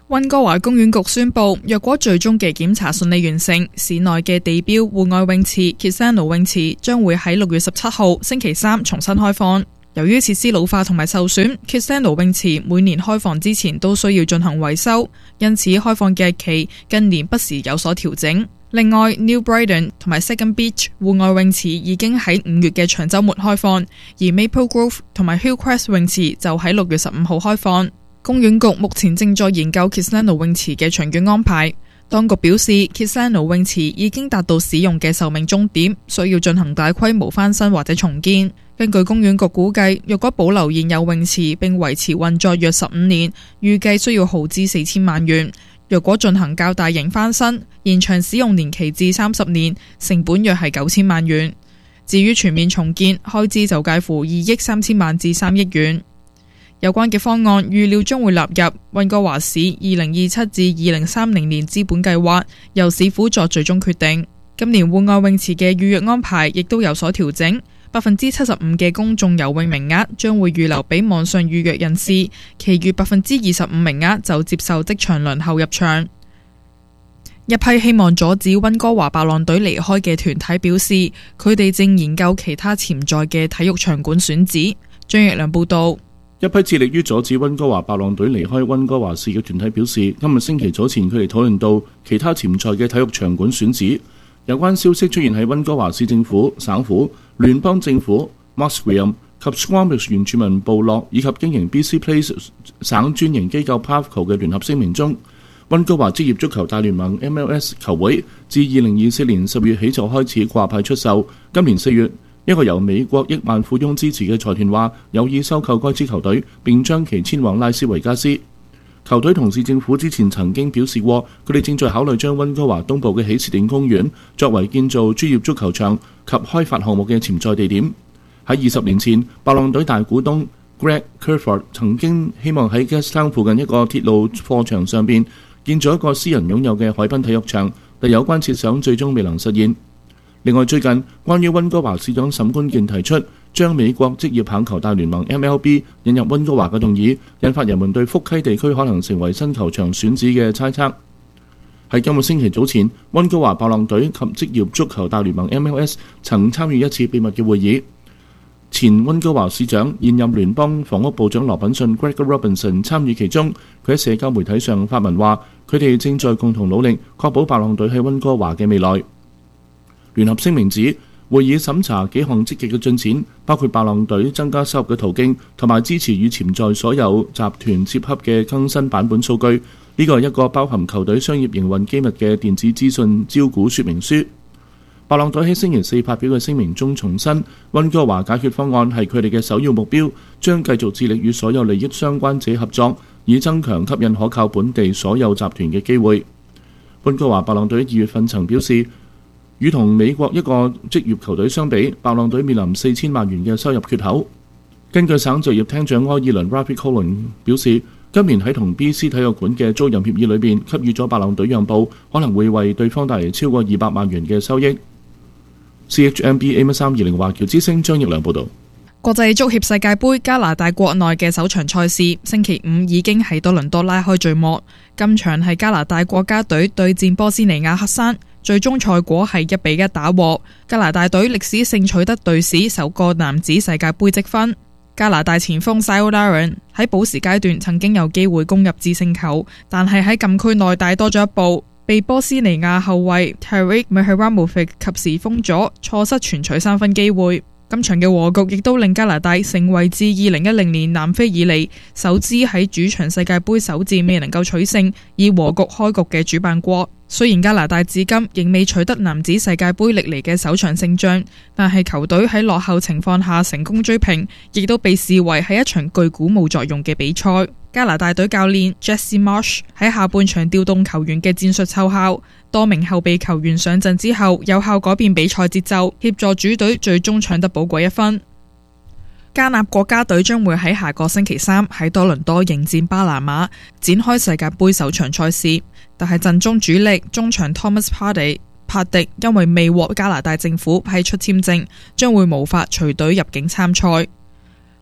溫哥華公園局宣布，若果最終嘅檢查順利完成，市內嘅地標戶外泳池 Kisano 泳池將會喺六月十七號星期三重新開放。由於設施老化同埋受損 Kisano 泳池每年開放之前都需要進行維修，因此開放嘅日期近年不時有所調整。另外 New Brighton 同埋 Second Beach 戶外泳池已經喺五月嘅長週末開放，而 Maple Grove 同埋 Hillcrest 泳池就喺六月十五號開放。公園局目前正在研究 Kisano 泳池嘅長遠安排。當局表示 Kisano 泳池已經達到使用嘅壽命終點，需要進行大規模翻新或者重建。根據公園局估計，若果保留現有泳池並維持運作約十五年，預計需要耗資四千萬元。若果進行較大型翻新，延長使用年期至三十年，成本約係九千萬元。至於全面重建，開支就介乎二億三千萬至三億元。有關嘅方案預料將會納入溫哥華市二零二七至二零三零年資本計劃，由市府作最終決定。今年戶外泳池嘅預約安排亦都有所調整，百分之七十五嘅公眾游泳名額將會預留俾網上預約人士，其餘百分之二十五名額就接受即場輪候入場。一批希望阻止溫哥華白浪隊離開嘅團體表示，佢哋正研究其他潛在嘅體育場館選址。張奕良報道。 一批致力於阻止溫哥華白浪隊離開溫哥華市嘅團體表示，今日星期早前佢哋討論到其他潛在嘅體育場館選址。有關消息出現喺溫哥華市政府、省府、聯邦政府、Musqueam 及 Squamish 原住民部落以及經營 B C Place 省專營機構 Pavco 嘅聯合聲明中，溫哥華職業足球大聯盟 M L S 球會自二零二四年十月起就開始掛牌出售。今年四月，一個由美國億萬富翁支持嘅財團話有意收購該支球隊，並將其遷往拉斯維加斯。球隊同市政府之前曾經表示過，佢哋正在考慮將溫哥華東部嘅喜士甸公園作為建造專業足球場及開發項目嘅潛在地點。喺二十年前，白浪隊大股東 Greg Kerford 曾經希望喺 Gastown 附近一個鐵路貨場上邊建造一個私人擁有嘅海濱體育場，但有關設想最終未能實現。另外，最近關於溫哥華市長沈觀健提出將美國職業棒球大聯盟 M L B 引入溫哥華嘅動議，引發人們對福溪地區可能成為新球場選址嘅猜測。喺今個星期早前，溫哥華白浪隊及職業足球大聯盟 M L S 曾參與一次秘密嘅會議。前溫哥華市長、現任聯邦房屋部長羅品遜 Greg Robinson 參與其中。佢喺社交媒體上發文話，佢哋正在共同努力確保白浪隊喺溫哥華嘅未來。聯合聲明指，會議審查幾項積極嘅進展，包括白浪隊增加收入嘅途徑，同埋支持與潛在所有集團接洽嘅更新版本數據。呢個係一個包含球隊商業營運機密嘅電子資訊招股說明書。白浪隊喺星期四發表嘅聲明中重申，溫哥華解決方案係佢哋嘅首要目標，將繼續致力與所有利益相關者合作，以增強吸引可靠本地所有集團嘅機會。溫哥華白浪隊二月份曾表示，與同美國一個職業球隊相比，白浪隊面臨四千萬元嘅收入缺口。根據省就業廳長埃爾倫 Rafi Colin 表示，今年喺同 B C 體育館嘅租賃協議裏邊給予咗白浪隊讓步，可能會為對方帶嚟超過二百萬元嘅收益。C H M B A 一三二零華僑之聲張奕良報導。 國際足協世界盃加拿大國內嘅首場賽事，星期五已經喺多倫多拉開序幕。今場係加拿大國家隊對戰波斯尼亞克山。最終賽果係一比一打和，加拿大隊歷史性取得隊史首個男子世界盃積分。加拿大前鋒 Cyle Larin 喺補時階段曾經有機會攻入致勝球，但係喺禁區內帶多咗一步，被波斯尼亞後衛 Tarik Mihailovic 及時封咗，錯失全取三分機會。今場嘅和局亦都令加拿大成為自二零一零年南非以嚟首支喺主場世界盃首戰未能夠取勝，以和局開局嘅主辦國。雖然加拿大至今仍未取得男子世界盃歷嚟嘅首場勝仗，但係球隊喺落後情況下成功追平，亦都被視為係一場具鼓舞作用嘅比賽。加拿大隊教練 Jesse Marsh 喺下半場調動球員嘅戰術奏效，多名後備球員上陣之後，有效改變比賽節奏，協助主隊最終搶得寶貴一分。加納國家隊將會喺下個星期三喺多倫多迎戰巴拿馬，展開世界盃首場賽事。但係陣中主力中場 Thomas Partey 帕迪因為未獲加拿大政府批出簽證，將會無法隨隊入境參賽。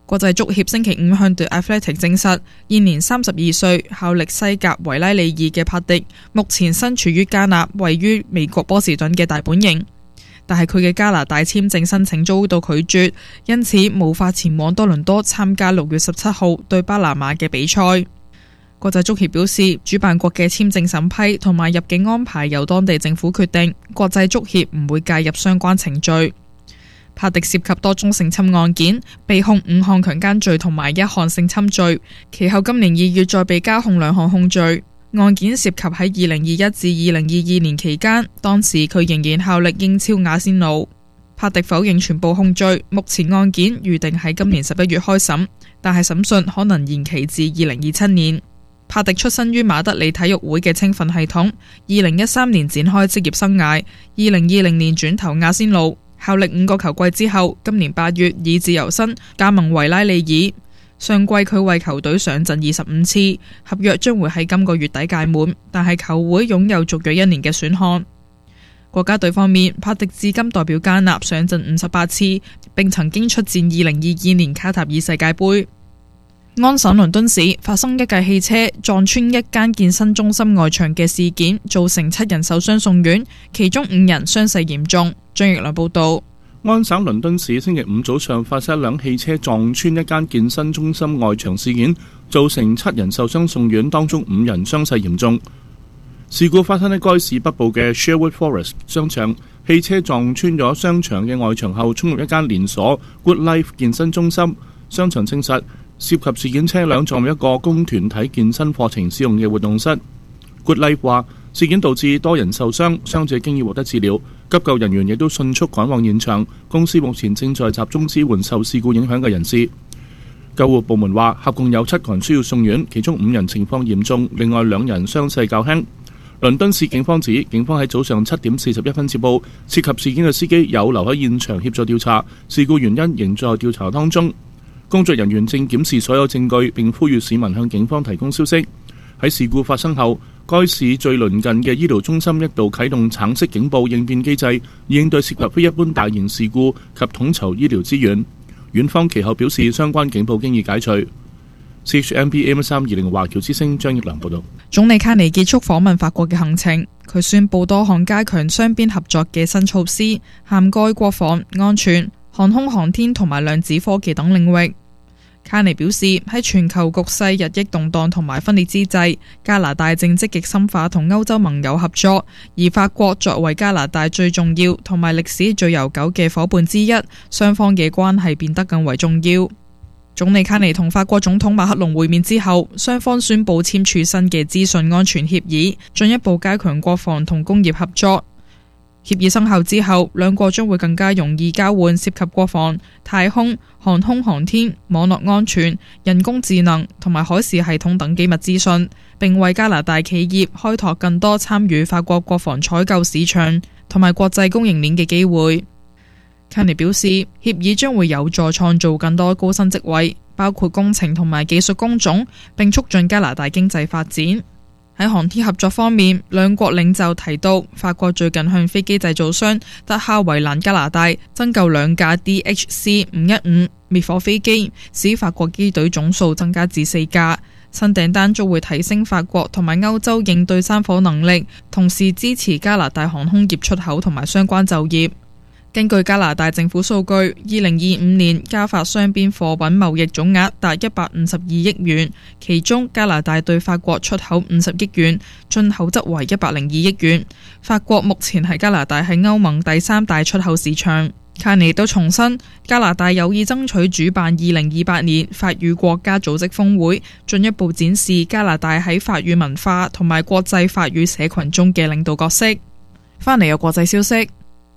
國際足協星期五向 The Athletic 證實，現年三十二歲、效力西甲維拉利爾嘅帕迪，目前身處於加納位於美國波士頓嘅大本營，但係佢嘅加拿大簽證申請遭到拒絕，因此無法前往多倫多參加六月十七號對巴拿馬嘅比賽。國際足協表示，主辦國嘅簽證審批同埋入境安排由當地政府決定，國際足協唔會介入相關程序。帕迪涉及多宗性侵案件，被控五項強姦罪同埋一項性侵罪，其後今年二月再被加控兩項控罪。案件涉及喺二零二一至二零二二年期間，當時佢仍然效力英超亞仙奴。帕迪否認全部控罪，目前案件預定喺今年十一月開審，但係審訊可能延期至二零二七年。帕迪出身於馬德里體育會嘅青訓系統，二零一三年展開職業生涯，二零二零年轉投亞仙奴。效力五個球季之後，今年八月以自由身加盟維拉利爾。上季佢為球隊上陣二十五次，合約將會喺今個月底屆滿，但係球會擁有續約一年嘅選項。國家隊方面，帕迪至今代表加納上陣五十八次，並曾經出戰二零二二年卡塔爾世界盃。安省倫敦市發生一架汽車撞穿一間健身中心外牆嘅事件，造成七人受傷送院，其中五人傷勢嚴重。張奕良報道。 安省倫敦市星期五早上發生一輛汽車撞穿一間健身中心外牆事件，造成七人受傷送院，當中五人傷勢嚴重。事故發生喺該市北部嘅 Sherwood Forest 商場，汽車撞穿咗商場嘅外牆後，衝入一間連鎖 Good Life 健身中心。商場證實，涉及事件車輛撞入一個供團體健身課程使用嘅活動室。Good Life 話，事件導致多人受傷，傷者經已獲得治療，急救人員亦都迅速趕往現場。公司目前正在集中支援受事故影響嘅人士。救護部門話，合共有七個人需要送院，其中五人情況嚴重，另外兩人傷勢較輕。倫敦市警方指，警方喺早上七點四十一分接報，涉及事件嘅司機有留喺現場協助調查，事故原因仍在調查當中。工作人員正檢視所有證據，並呼籲市民向警方提供消息。喺事故發生後，該市最鄰近嘅醫療中心一度啟動橙色警報應變機制，以應對涉及非一般大型事故及統籌醫療資源。院方其後表示，相關警報經已解除。C H M B A M 三二零華僑之聲張奕良報道。 總理卡尼結束訪問法國嘅行程，佢宣布多項加強雙邊合作嘅新措施，涵蓋國防、安全、航空航天同埋量子科技等領域。卡尼表示，喺全球局勢日益動盪同埋分裂之際，加拿大正積極深化同歐洲盟友合作，而法國作為加拿大最重要同埋歷史最悠久嘅伙伴之一，雙方嘅關係變得更為重要。總理卡尼同法國總統馬克龍會面之後，雙方宣布簽署新嘅資訊安全協議，進一步加強國防同工業合作。協議生效之後，兩國將會更加容易交換涉及國防、太空、航空航天、網絡安全、人工智能同埋海事系統等機密資訊，並為加拿大企業開拓更多參與法國國防採購市場同埋國際供應鏈嘅機會。卡尼表示，協議將會有助創造更多高薪職位，包括工程同埋技術工種，並促進加拿大經濟發展。喺航天合作方面，兩國領袖提到，法國最近向飛機製造商德哈維蘭加拿大增購兩架 D H C 五一五滅火飛機，使法國機隊總數增加至四架。新訂單將會提升法國同埋歐洲應對山火能力，同時支持加拿大航空業出口同埋相關就業。根據加拿大政府數據，二零二五年加法雙邊貨品貿易總額達一百五十二億元，其中加拿大對法國出口五十億元，進口則為一百零二億元。法國目前係加拿大喺歐盟第三大出口市場。卡尼都重申，加拿大有意爭取主辦二零二八年法語國家組織峰會，進一步展示加拿大喺法語文化同埋國際法語社群中嘅領導角色。返嚟有國際消息。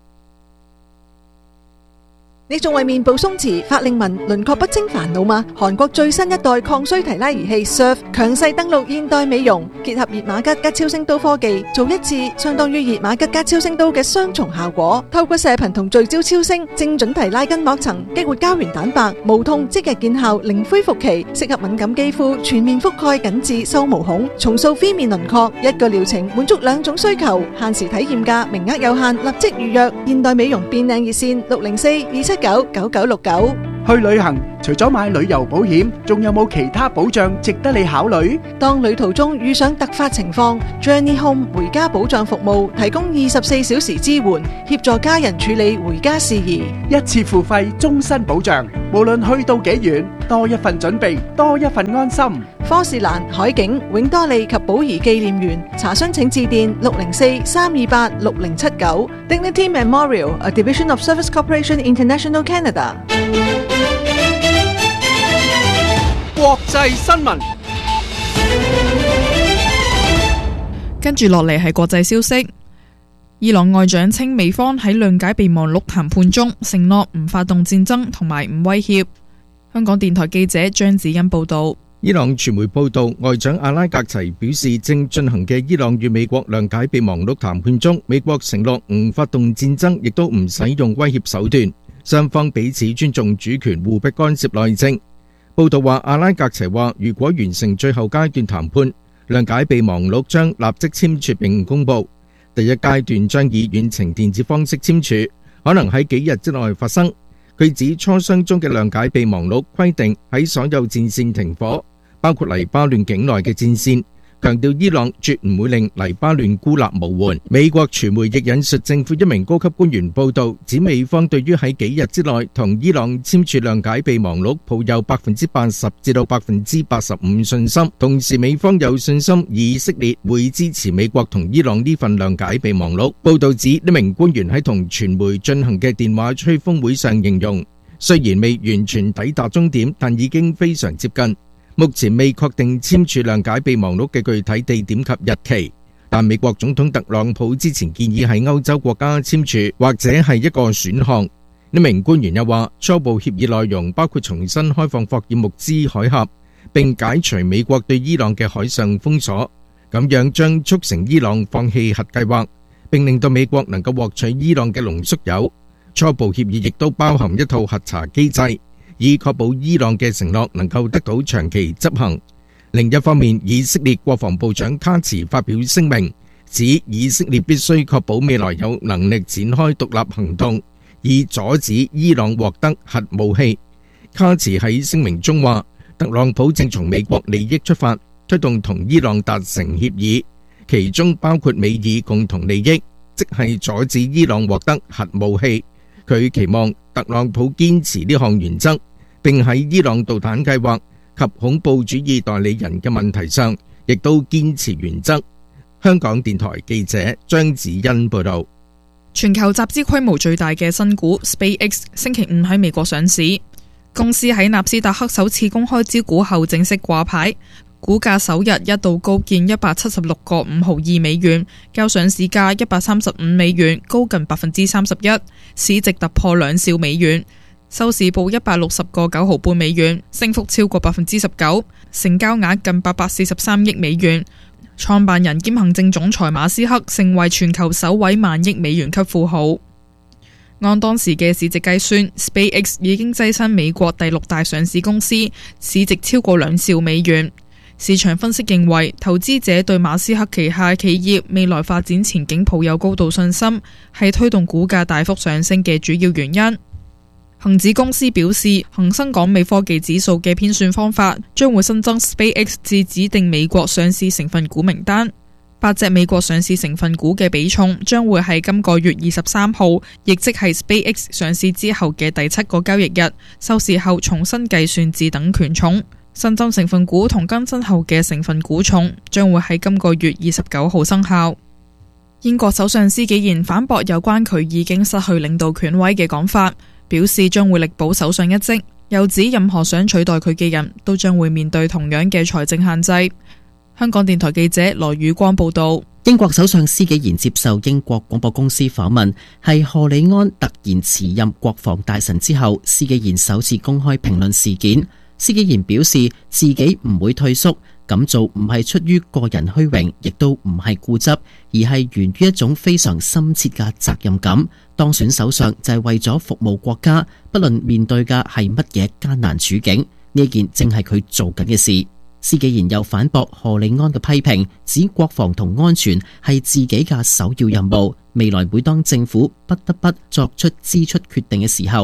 你仲為面部鬆弛、法令紋、輪廓不清煩惱嗎？韓國最新一代抗衰提拉儀器 S U R F 強勢登陸現代美容，結合熱瑪吉加超聲刀科技，做一次相當於熱瑪吉加超聲刀嘅雙重效果。透過射頻同聚焦超聲，精準提拉筋膜層，激活膠原蛋白，無痛即日見效，零恢復期，適合敏感肌膚，全面覆蓋緊致收毛孔，重塑 V 面輪廓。一個療程滿足兩種需求，限時體驗價，名額有限，立即預約。現代美容變靚熱線六零四二七九九九六九。 去旅行除咗買旅遊保險，仲有冇其他保障值得你考慮？ 當旅途中遇上突發情況 ，Journey Home 回家保障服務提供二十四小時支援，協助家人處理回家事宜， 一次付費，終身保障。無論去到幾遠，多一份準備，多一份安心。 科士蘭、海景、永多利及寶儀紀念園，查詢請致電六零四三二八六零七九。Dignity Memorial，a division of Service Corporation International Canada。 國際新聞， 跟住落嚟係國際消息。伊朗外長稱美方喺諒解備忘錄談判中承諾唔發動戰爭同埋唔威脅。香港電台記者張子欣報道。 伊朗傳媒報道，外長阿拉格齊表示，正進行嘅伊朗與美國諒解備忘錄談判中，美國承諾唔發動戰爭，亦都唔使用威脅手段，雙方彼此尊重主權，互不干涉內政。報道話，阿拉格齊話，如果完成最後階段談判，諒解備忘錄將立即簽署並公佈。第一階段將以遠程電子方式簽署，可能喺幾日之內發生。佢指磋商中嘅諒解備忘錄規定喺所有戰線停火，包括黎巴嫩境內嘅戰線，強調伊朗絕唔會令黎巴嫩孤立無援。美國傳媒亦引述政府一名高級官員報導，指美方對於喺幾日之內同伊朗簽署諒解備忘錄抱有百分之八十至到百分之八十五信心，同時美方有信心以色列會支持美國同伊朗呢份諒解備忘錄。報導指呢名官員喺同傳媒進行嘅電話吹風會上形容，雖然未完全抵達終點，但已經非常接近。目前未確定簽署諒解備忘錄嘅具體地點及日期，但美國總統特朗普之前建議喺歐洲國家簽署，或者係一個選項。呢名官員又話，初步協議內容包括重新開放霍爾木茲海峽，並解除美國對伊朗嘅海上封鎖，咁樣將促成伊朗放棄核計劃，並令到美國能夠獲取伊朗嘅濃縮鈾。初步協議亦都包含一套核查機制，以確保伊朗嘅承諾能夠得到長期執行。另一方面，以色列國防部長卡茨發表聲明，指以色列必須確保未來有能力展開獨立行動，以阻止伊朗獲得核武器。卡茨喺聲明中話，特朗普正從美國利益出發，推動同伊朗達成協議，其中包括美伊共同利益，即係阻止伊朗獲得核武器。佢期望特朗普堅持呢項原則，並喺伊朗導彈計劃及恐怖主義代理人嘅問題上，亦都堅持原則。香港電台記者張子欣報道。 全球集資規模最大嘅新股 SpaceX 星期五喺美國上市，公司喺納斯達克首次公開招股後正式掛牌，股價首日一度高見一百七十六個五毫二美元，較上市價一百三十五美元高近百分之三十一，市值突破兩兆美元，收市報一百六十個九毫半美元，升幅超過百分之十九，成交額近八百四十三億美元。創辦人兼行政總裁馬斯克成為全球首位萬億美元級富豪。按當時嘅市值計算 ，SpaceX 已經躋身美國第六大上市公司，市值超過兩兆美元。市場分析認為，投資者對馬斯克旗下企業未來發展前景抱有高度信心，係推動股價大幅上升嘅主要原因。恒指公司表示，恒生港美科技指數嘅編算方法將會新增 SpaceX 至指定美國上市成分股名單。八隻美國上市成分股嘅比重將會喺今個月二十三號，亦即係 SpaceX 上市之後嘅第七個交易日收市後重新計算至等權重。新增成分股同更新後嘅成分股重將會喺今個月二十九號生效。英國首相施紀賢反駁有關佢已經失去領導權威嘅講法，表示將會力保首相一職，又指任何想取代佢嘅人都將會面對同樣嘅財政限制。香港電台記者羅宇光報道。 英國首相施紀賢接受英國廣播公司訪問，係賀里安突然辭任國防大臣之後，施紀賢首次公開評論事件。施紀賢表示自己唔會退縮，咁做唔係出於個人虛榮，亦都唔係固執，而係源於一種非常深切嘅責任感。當選首相就係為咗服務國家，不論面對嘅係乜嘢艱難處境，呢件正係佢做緊嘅事。施紀賢又反駁賀里安嘅批評，指國防同安全係自己嘅首要任務，未來每當政府不得不作出支出決定嘅時候，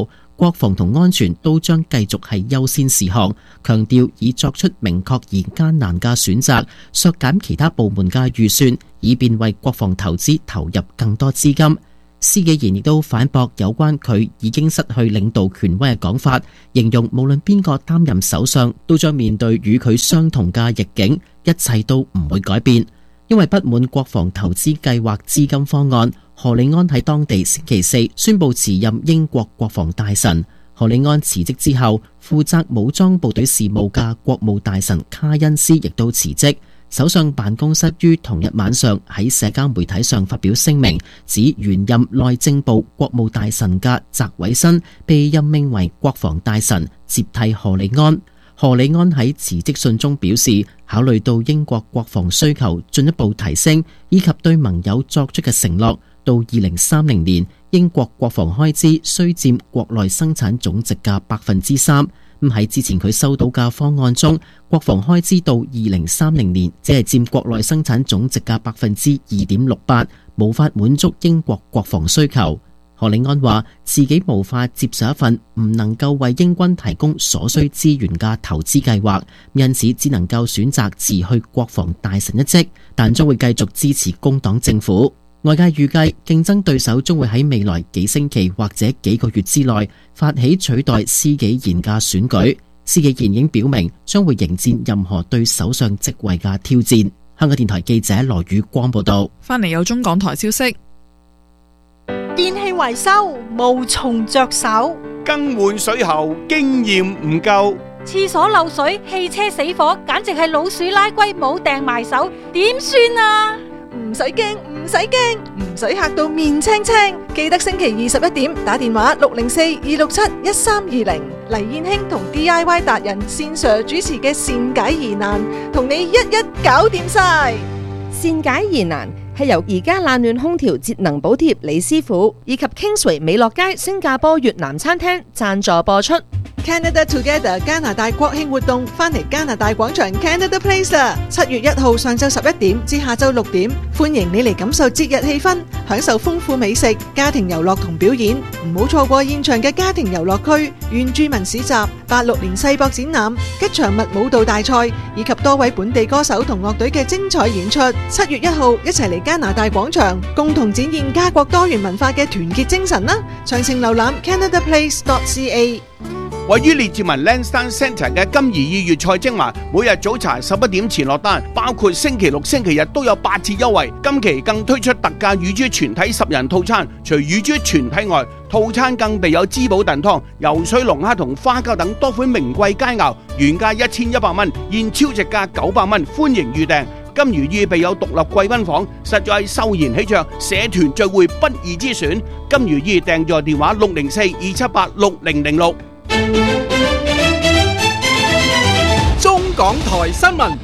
國防同安全都將繼續係優先事項，強調已作出明確而艱難嘅選擇，削減其他部門嘅預算，以便為國防投資投入更多資金。施紀賢亦都反駁有關佢已經失去領導權威嘅講法，形容無論邊個擔任首相，都將面對與佢相同嘅逆境，一切都唔會改變。因為不滿國防投資計劃資金方案，何利安喺當地星期四宣布辭任英國國防大臣。何利安辭職之後，負責武裝部隊事務嘅國務大臣卡恩斯亦都辭職。首相辦公室於同日晚上喺社交媒體上發表聲明，指原任內政部國務大臣嘅澤偉新被任命為國防大臣，接替何利安。何利安喺辭職信中表示，考慮到英國國防需求進一步提升，以及對盟友作出嘅承諾，到二零三零年英國國防開支須佔國內生產總值嘅百分之三。咁喺之前佢收到嘅方案中，國防開支到二零三零年只係佔國內生產總值嘅百分之二點六八，無法滿足英國國防需求。何利安話自己無法接受一份唔能夠為英軍提供所需資源嘅投資計劃，因此只能夠選擇辭去國防大臣一職，但將會繼續支持工黨政府。外界預計競爭對手將會喺未來幾星期或者幾個月之內發起取代施紀賢嘅選舉。施紀賢已經表明將會迎戰任何對首相職位嘅挑戰。香港電台記者羅宇光報道。 翻嚟有中港台消息， 電器維修無從着手， 更換水喉經驗唔夠， 廁所漏水、汽車死火，簡直係老鼠拉龜冇掟埋手，點算啊？ 唔使驚，唔使驚，唔使嚇到面青青。記得星期二十一點打電話六零四二六七一三二零，黎燕興同 D I Y 達人線 Sir 主持嘅善解疑難，同你一一搞掂晒。 善解疑難係由而家冷暖空調節能補貼李師傅以及 Kingsway 美樂街新加坡越南餐廳贊助播出。 Canada Together 加拿大國慶活動翻嚟加拿大廣場 Canada Place 啦！七月一號上晝十一點至下晝六點，歡迎你嚟感受節日氣氛，享受豐富美食、家庭遊樂同表演。唔好錯過現場嘅家庭遊樂區、原住民市集、八六年世博展覽、吉祥物舞蹈大賽以及多位本地歌手同樂隊嘅精彩演出。七月一號一齊嚟加拿大廣場，共同展現家國多元文化嘅團結精神啦！詳情瀏覽 canada place dot c a。 位於列治文 Lansdowne Centre 嘅金怡意粵菜精華，每日早茶十一點前落單，包括星期六、星期日都有八折優惠。今期更推出特價乳豬全體十人套餐，除乳豬全體外，套餐更備有滋補燉湯、游水龍蝦同花膠等多款名貴佳肴，原價一千一百蚊，現超值價九百蚊，歡迎預訂。金如意備有獨立貴賓房，實在係秀賢喜鵲，社團聚會不二之選。金如意訂座電話六零四二七八六零零六。 中港台新聞。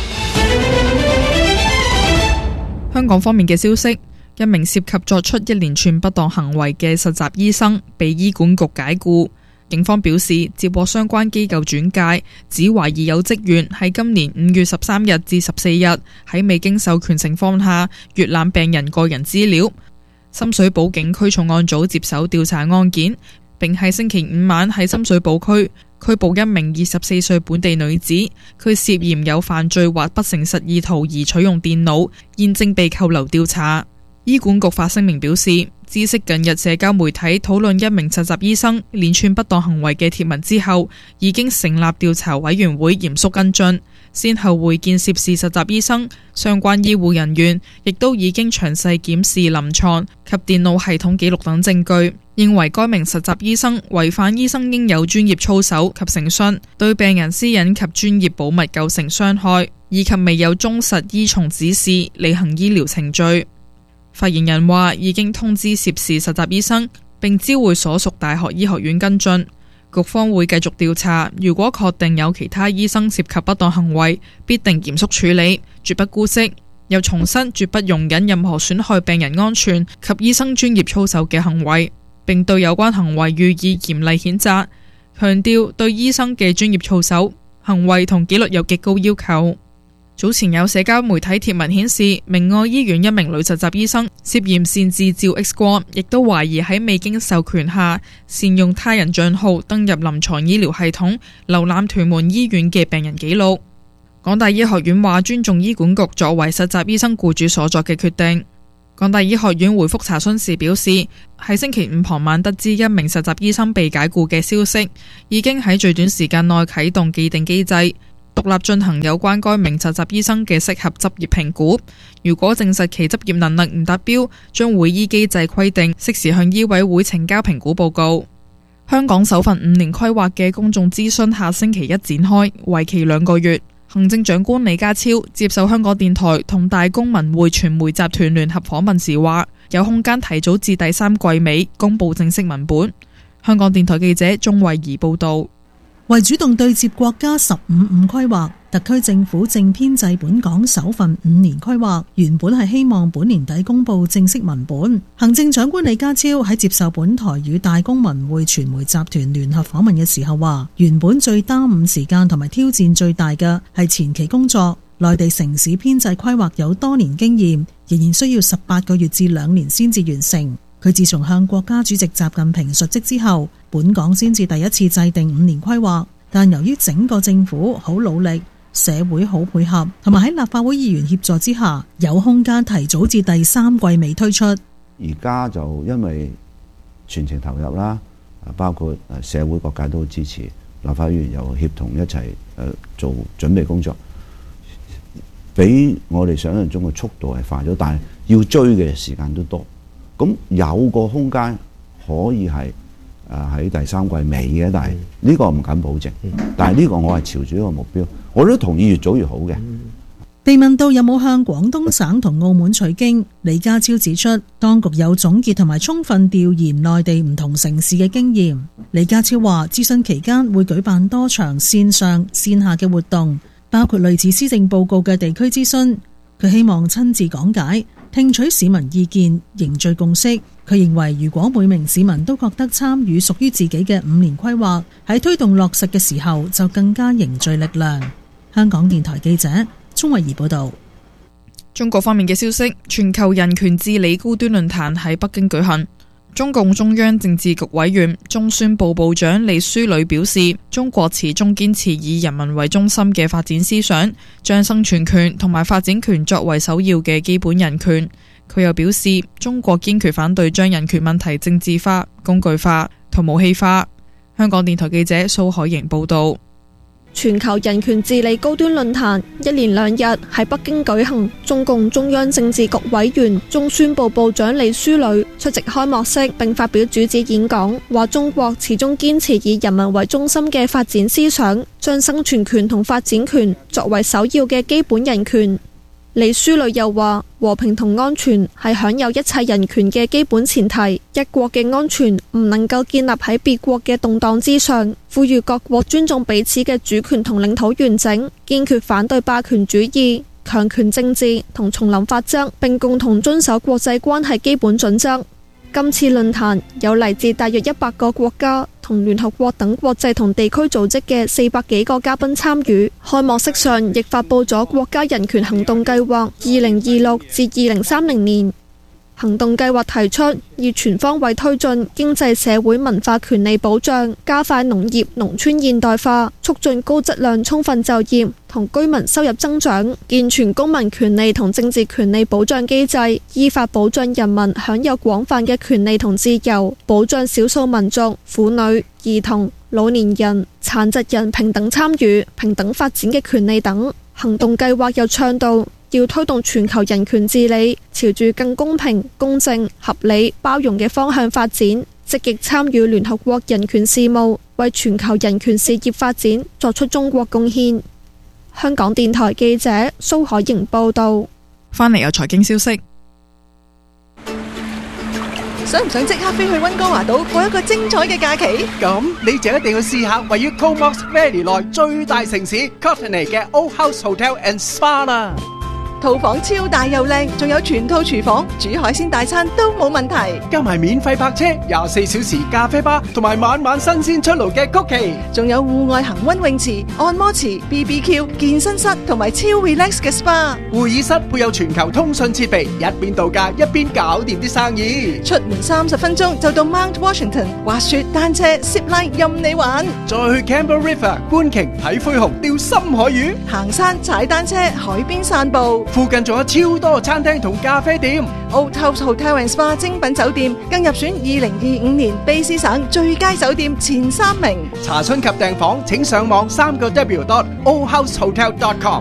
香港方面嘅消息，一名涉及作出一連串不當行為嘅實習醫生被醫管局解僱。警方表示，接獲相關機構轉介，指懷疑有職員喺今年五月十三日至十四日喺未經授權情況下閲覽病人個人資料。深水埗警區重案組接手調查案件，並喺星期五晚喺深水埗區拘捕一名二十四歲本地女子，佢涉嫌有犯罪或不誠實意圖而取用電腦，現正被扣留調查。醫管局發聲明表示，知悉近日社交媒體討論一名實習醫生連串不當行為嘅貼文之後，已經成立調查委員會嚴肅跟進，先後會見涉事實習醫生，相關醫護人員亦都已經詳細檢視臨床及電腦系統記錄等證據，認為該名實習醫生違反醫生應有專業操守及誠信，對病人私隱及專業保密構成傷害，以及未有忠實依從指示履行醫療程序。發言人話已經通知涉事實習醫生，並知會所屬大學醫學院跟進，局方會繼續調查，如果確定有其他醫生涉及不當行為，必定嚴肅處理，絕不姑息。又重申絕不容忍任何損害病人安全及醫生專業操守嘅行為，並對有關行為予以嚴厲譴責，強調對醫生嘅專業操守、行為同紀律有極高要求。 早前有社交媒體貼文顯示，明愛醫院一名女實習醫生涉嫌擅自照 X 光，亦都懷疑喺未經授權下善用他人帳號登入臨床醫療系統，瀏覽屯門醫院嘅病人記錄。港大醫學院話尊重醫管局作為實習醫生僱主所作嘅決定。港大醫學院回覆查詢時表示，喺星期五傍晚得知一名實習醫生被解僱嘅消息，已經喺最短時間內啟動既定機制，獨立進行有關該名實習醫生嘅適合執業評估。如果證實其執業能力唔達標，將會依機制規定適時向醫委會呈交評估報告。香港首份五年規劃嘅公眾諮詢下星期一展開，為期兩個月。行政長官李家超接受香港電台同大公文匯傳媒集團聯合訪問時話，有空間提早至第三季尾公布正式文本。香港電台記者鍾慧儀報道。 為主動對接國家十五五規劃，特區政府正編製本港首份五年規劃，原本係希望本年底公布正式文本。行政長官李家超喺接受本台與大公文匯傳媒集團聯合訪問嘅時候話，原本最耽誤時間同埋挑戰最大嘅係前期工作。內地城市編制規劃有多年經驗，仍然需要十八個月至兩年先至完成。佢自從向國家主席習近平述職之後，本港先至第一次制定五年規劃，但由於整個政府好努力，社會好配合，同埋喺立法會議員協助之下，有空間提早至第三季尾推出。 而家就因為全程投入啦，包括社會各界都好支持，立法會議員又協同一齊誒做準備工作，比我哋想象中嘅速度係快咗，但係要追嘅時間都多。咁有個空間可以係誒喺第三季尾嘅，但係呢個唔敢保證。但係呢個我係朝住一個目標，我都同意越早越好嘅。 被問到有冇向廣東省同澳門取經，李家超指出，當局有總結同埋充分調研內地唔同城市嘅經驗。李家超話，諮詢期間會舉辦多場線上線下嘅活動，包括類似施政報告嘅地區諮詢。佢希望親自講解，聽取市民意見，凝聚共識。佢認為，如果每名市民都覺得參與屬於自己嘅五年規劃，喺推動落實嘅時候就更加凝聚力量。香港電台記者鍾慧儀報道。 中國方面嘅消息，全球人權治理高端論壇喺北京舉行。中共中央政治局委員、中宣部部長李書磊表示，中國始終堅持以人民為中心嘅發展思想，將生存權同埋發展權作為首要嘅基本人權。佢又表示，中國堅決反對將人權問題政治化、工具化同武器化。香港電台記者蘇海瑩報道。 全球人權治理高端論壇一連兩日喺北京舉行，中共中央政治局委員、中宣部部長李書磊出席開幕式並發表主旨演講，話中國始終堅持以人民為中心嘅發展思想，將生存權同發展權作為首要嘅基本人權。李書磊又話，和平同安全係享有一切人權嘅基本前提，一國嘅安全唔能夠建立喺別國嘅動盪之上，呼籲各國尊重彼此嘅主權同領土完整，堅決反對霸權主義、強權政治同叢林法則，並共同遵守國際關係基本準則。今次論壇有嚟自大約一百個國家同聯合國等國際同地區組織嘅四百幾個嘉賓參與。開幕式上亦發佈咗國家人權行動計劃二零二六至二零三零年。行動計劃提出，要全方位推進經濟社會文化權利保障，加快農業農村現代化，促進高質量充分就業同居民收入增長，健全公民權利同政治權利保障機制，依法保障人民享有廣泛嘅權利同自由，保障少數民族、婦女、兒童、老年人、殘疾人平等參與、平等發展嘅權利等。行動計劃又倡導，要推動全球人權治理，朝住更公平、公正、合理、包容嘅方向發展，積極參與聯合國人權事務，為全球人權事業發展作出中國貢獻。香港電台記者蘇海瑩報道。 返嚟有財經消息。 想唔想即刻飛去溫哥華島過一個精彩嘅假期？ 咁你就一定要試下位於 Comox Valley 內最大城市 Courtenay 嘅 Old House Hotel and Spa 啦。 套房超大又靚，仲有全套廚房，煮海鮮大餐都冇問題。 加埋免費泊車、廿四小時咖啡吧，同埋晚晚新鮮出爐嘅曲奇， 仲有戶外恒溫泳池、按摩池、B B Q、健身室同埋超 relax 嘅 S P A。 會議室配有全球通訊設備，一邊度假一邊搞掂啲生意。 出門三十分鐘就到 Mount Washington，滑雪、單車、zip line 任你玩。 再去 Campbell River 觀鯨睇灰熊、釣深海魚， 行山、踩單車、海邊散步。 附近仲有超多餐廳同咖啡店。 Old House Hotel and Spa 精品酒店更入選二零二五年卑詩省最佳酒店前三名。 查詢及訂房請上網三個 W dot old house hotel dot com。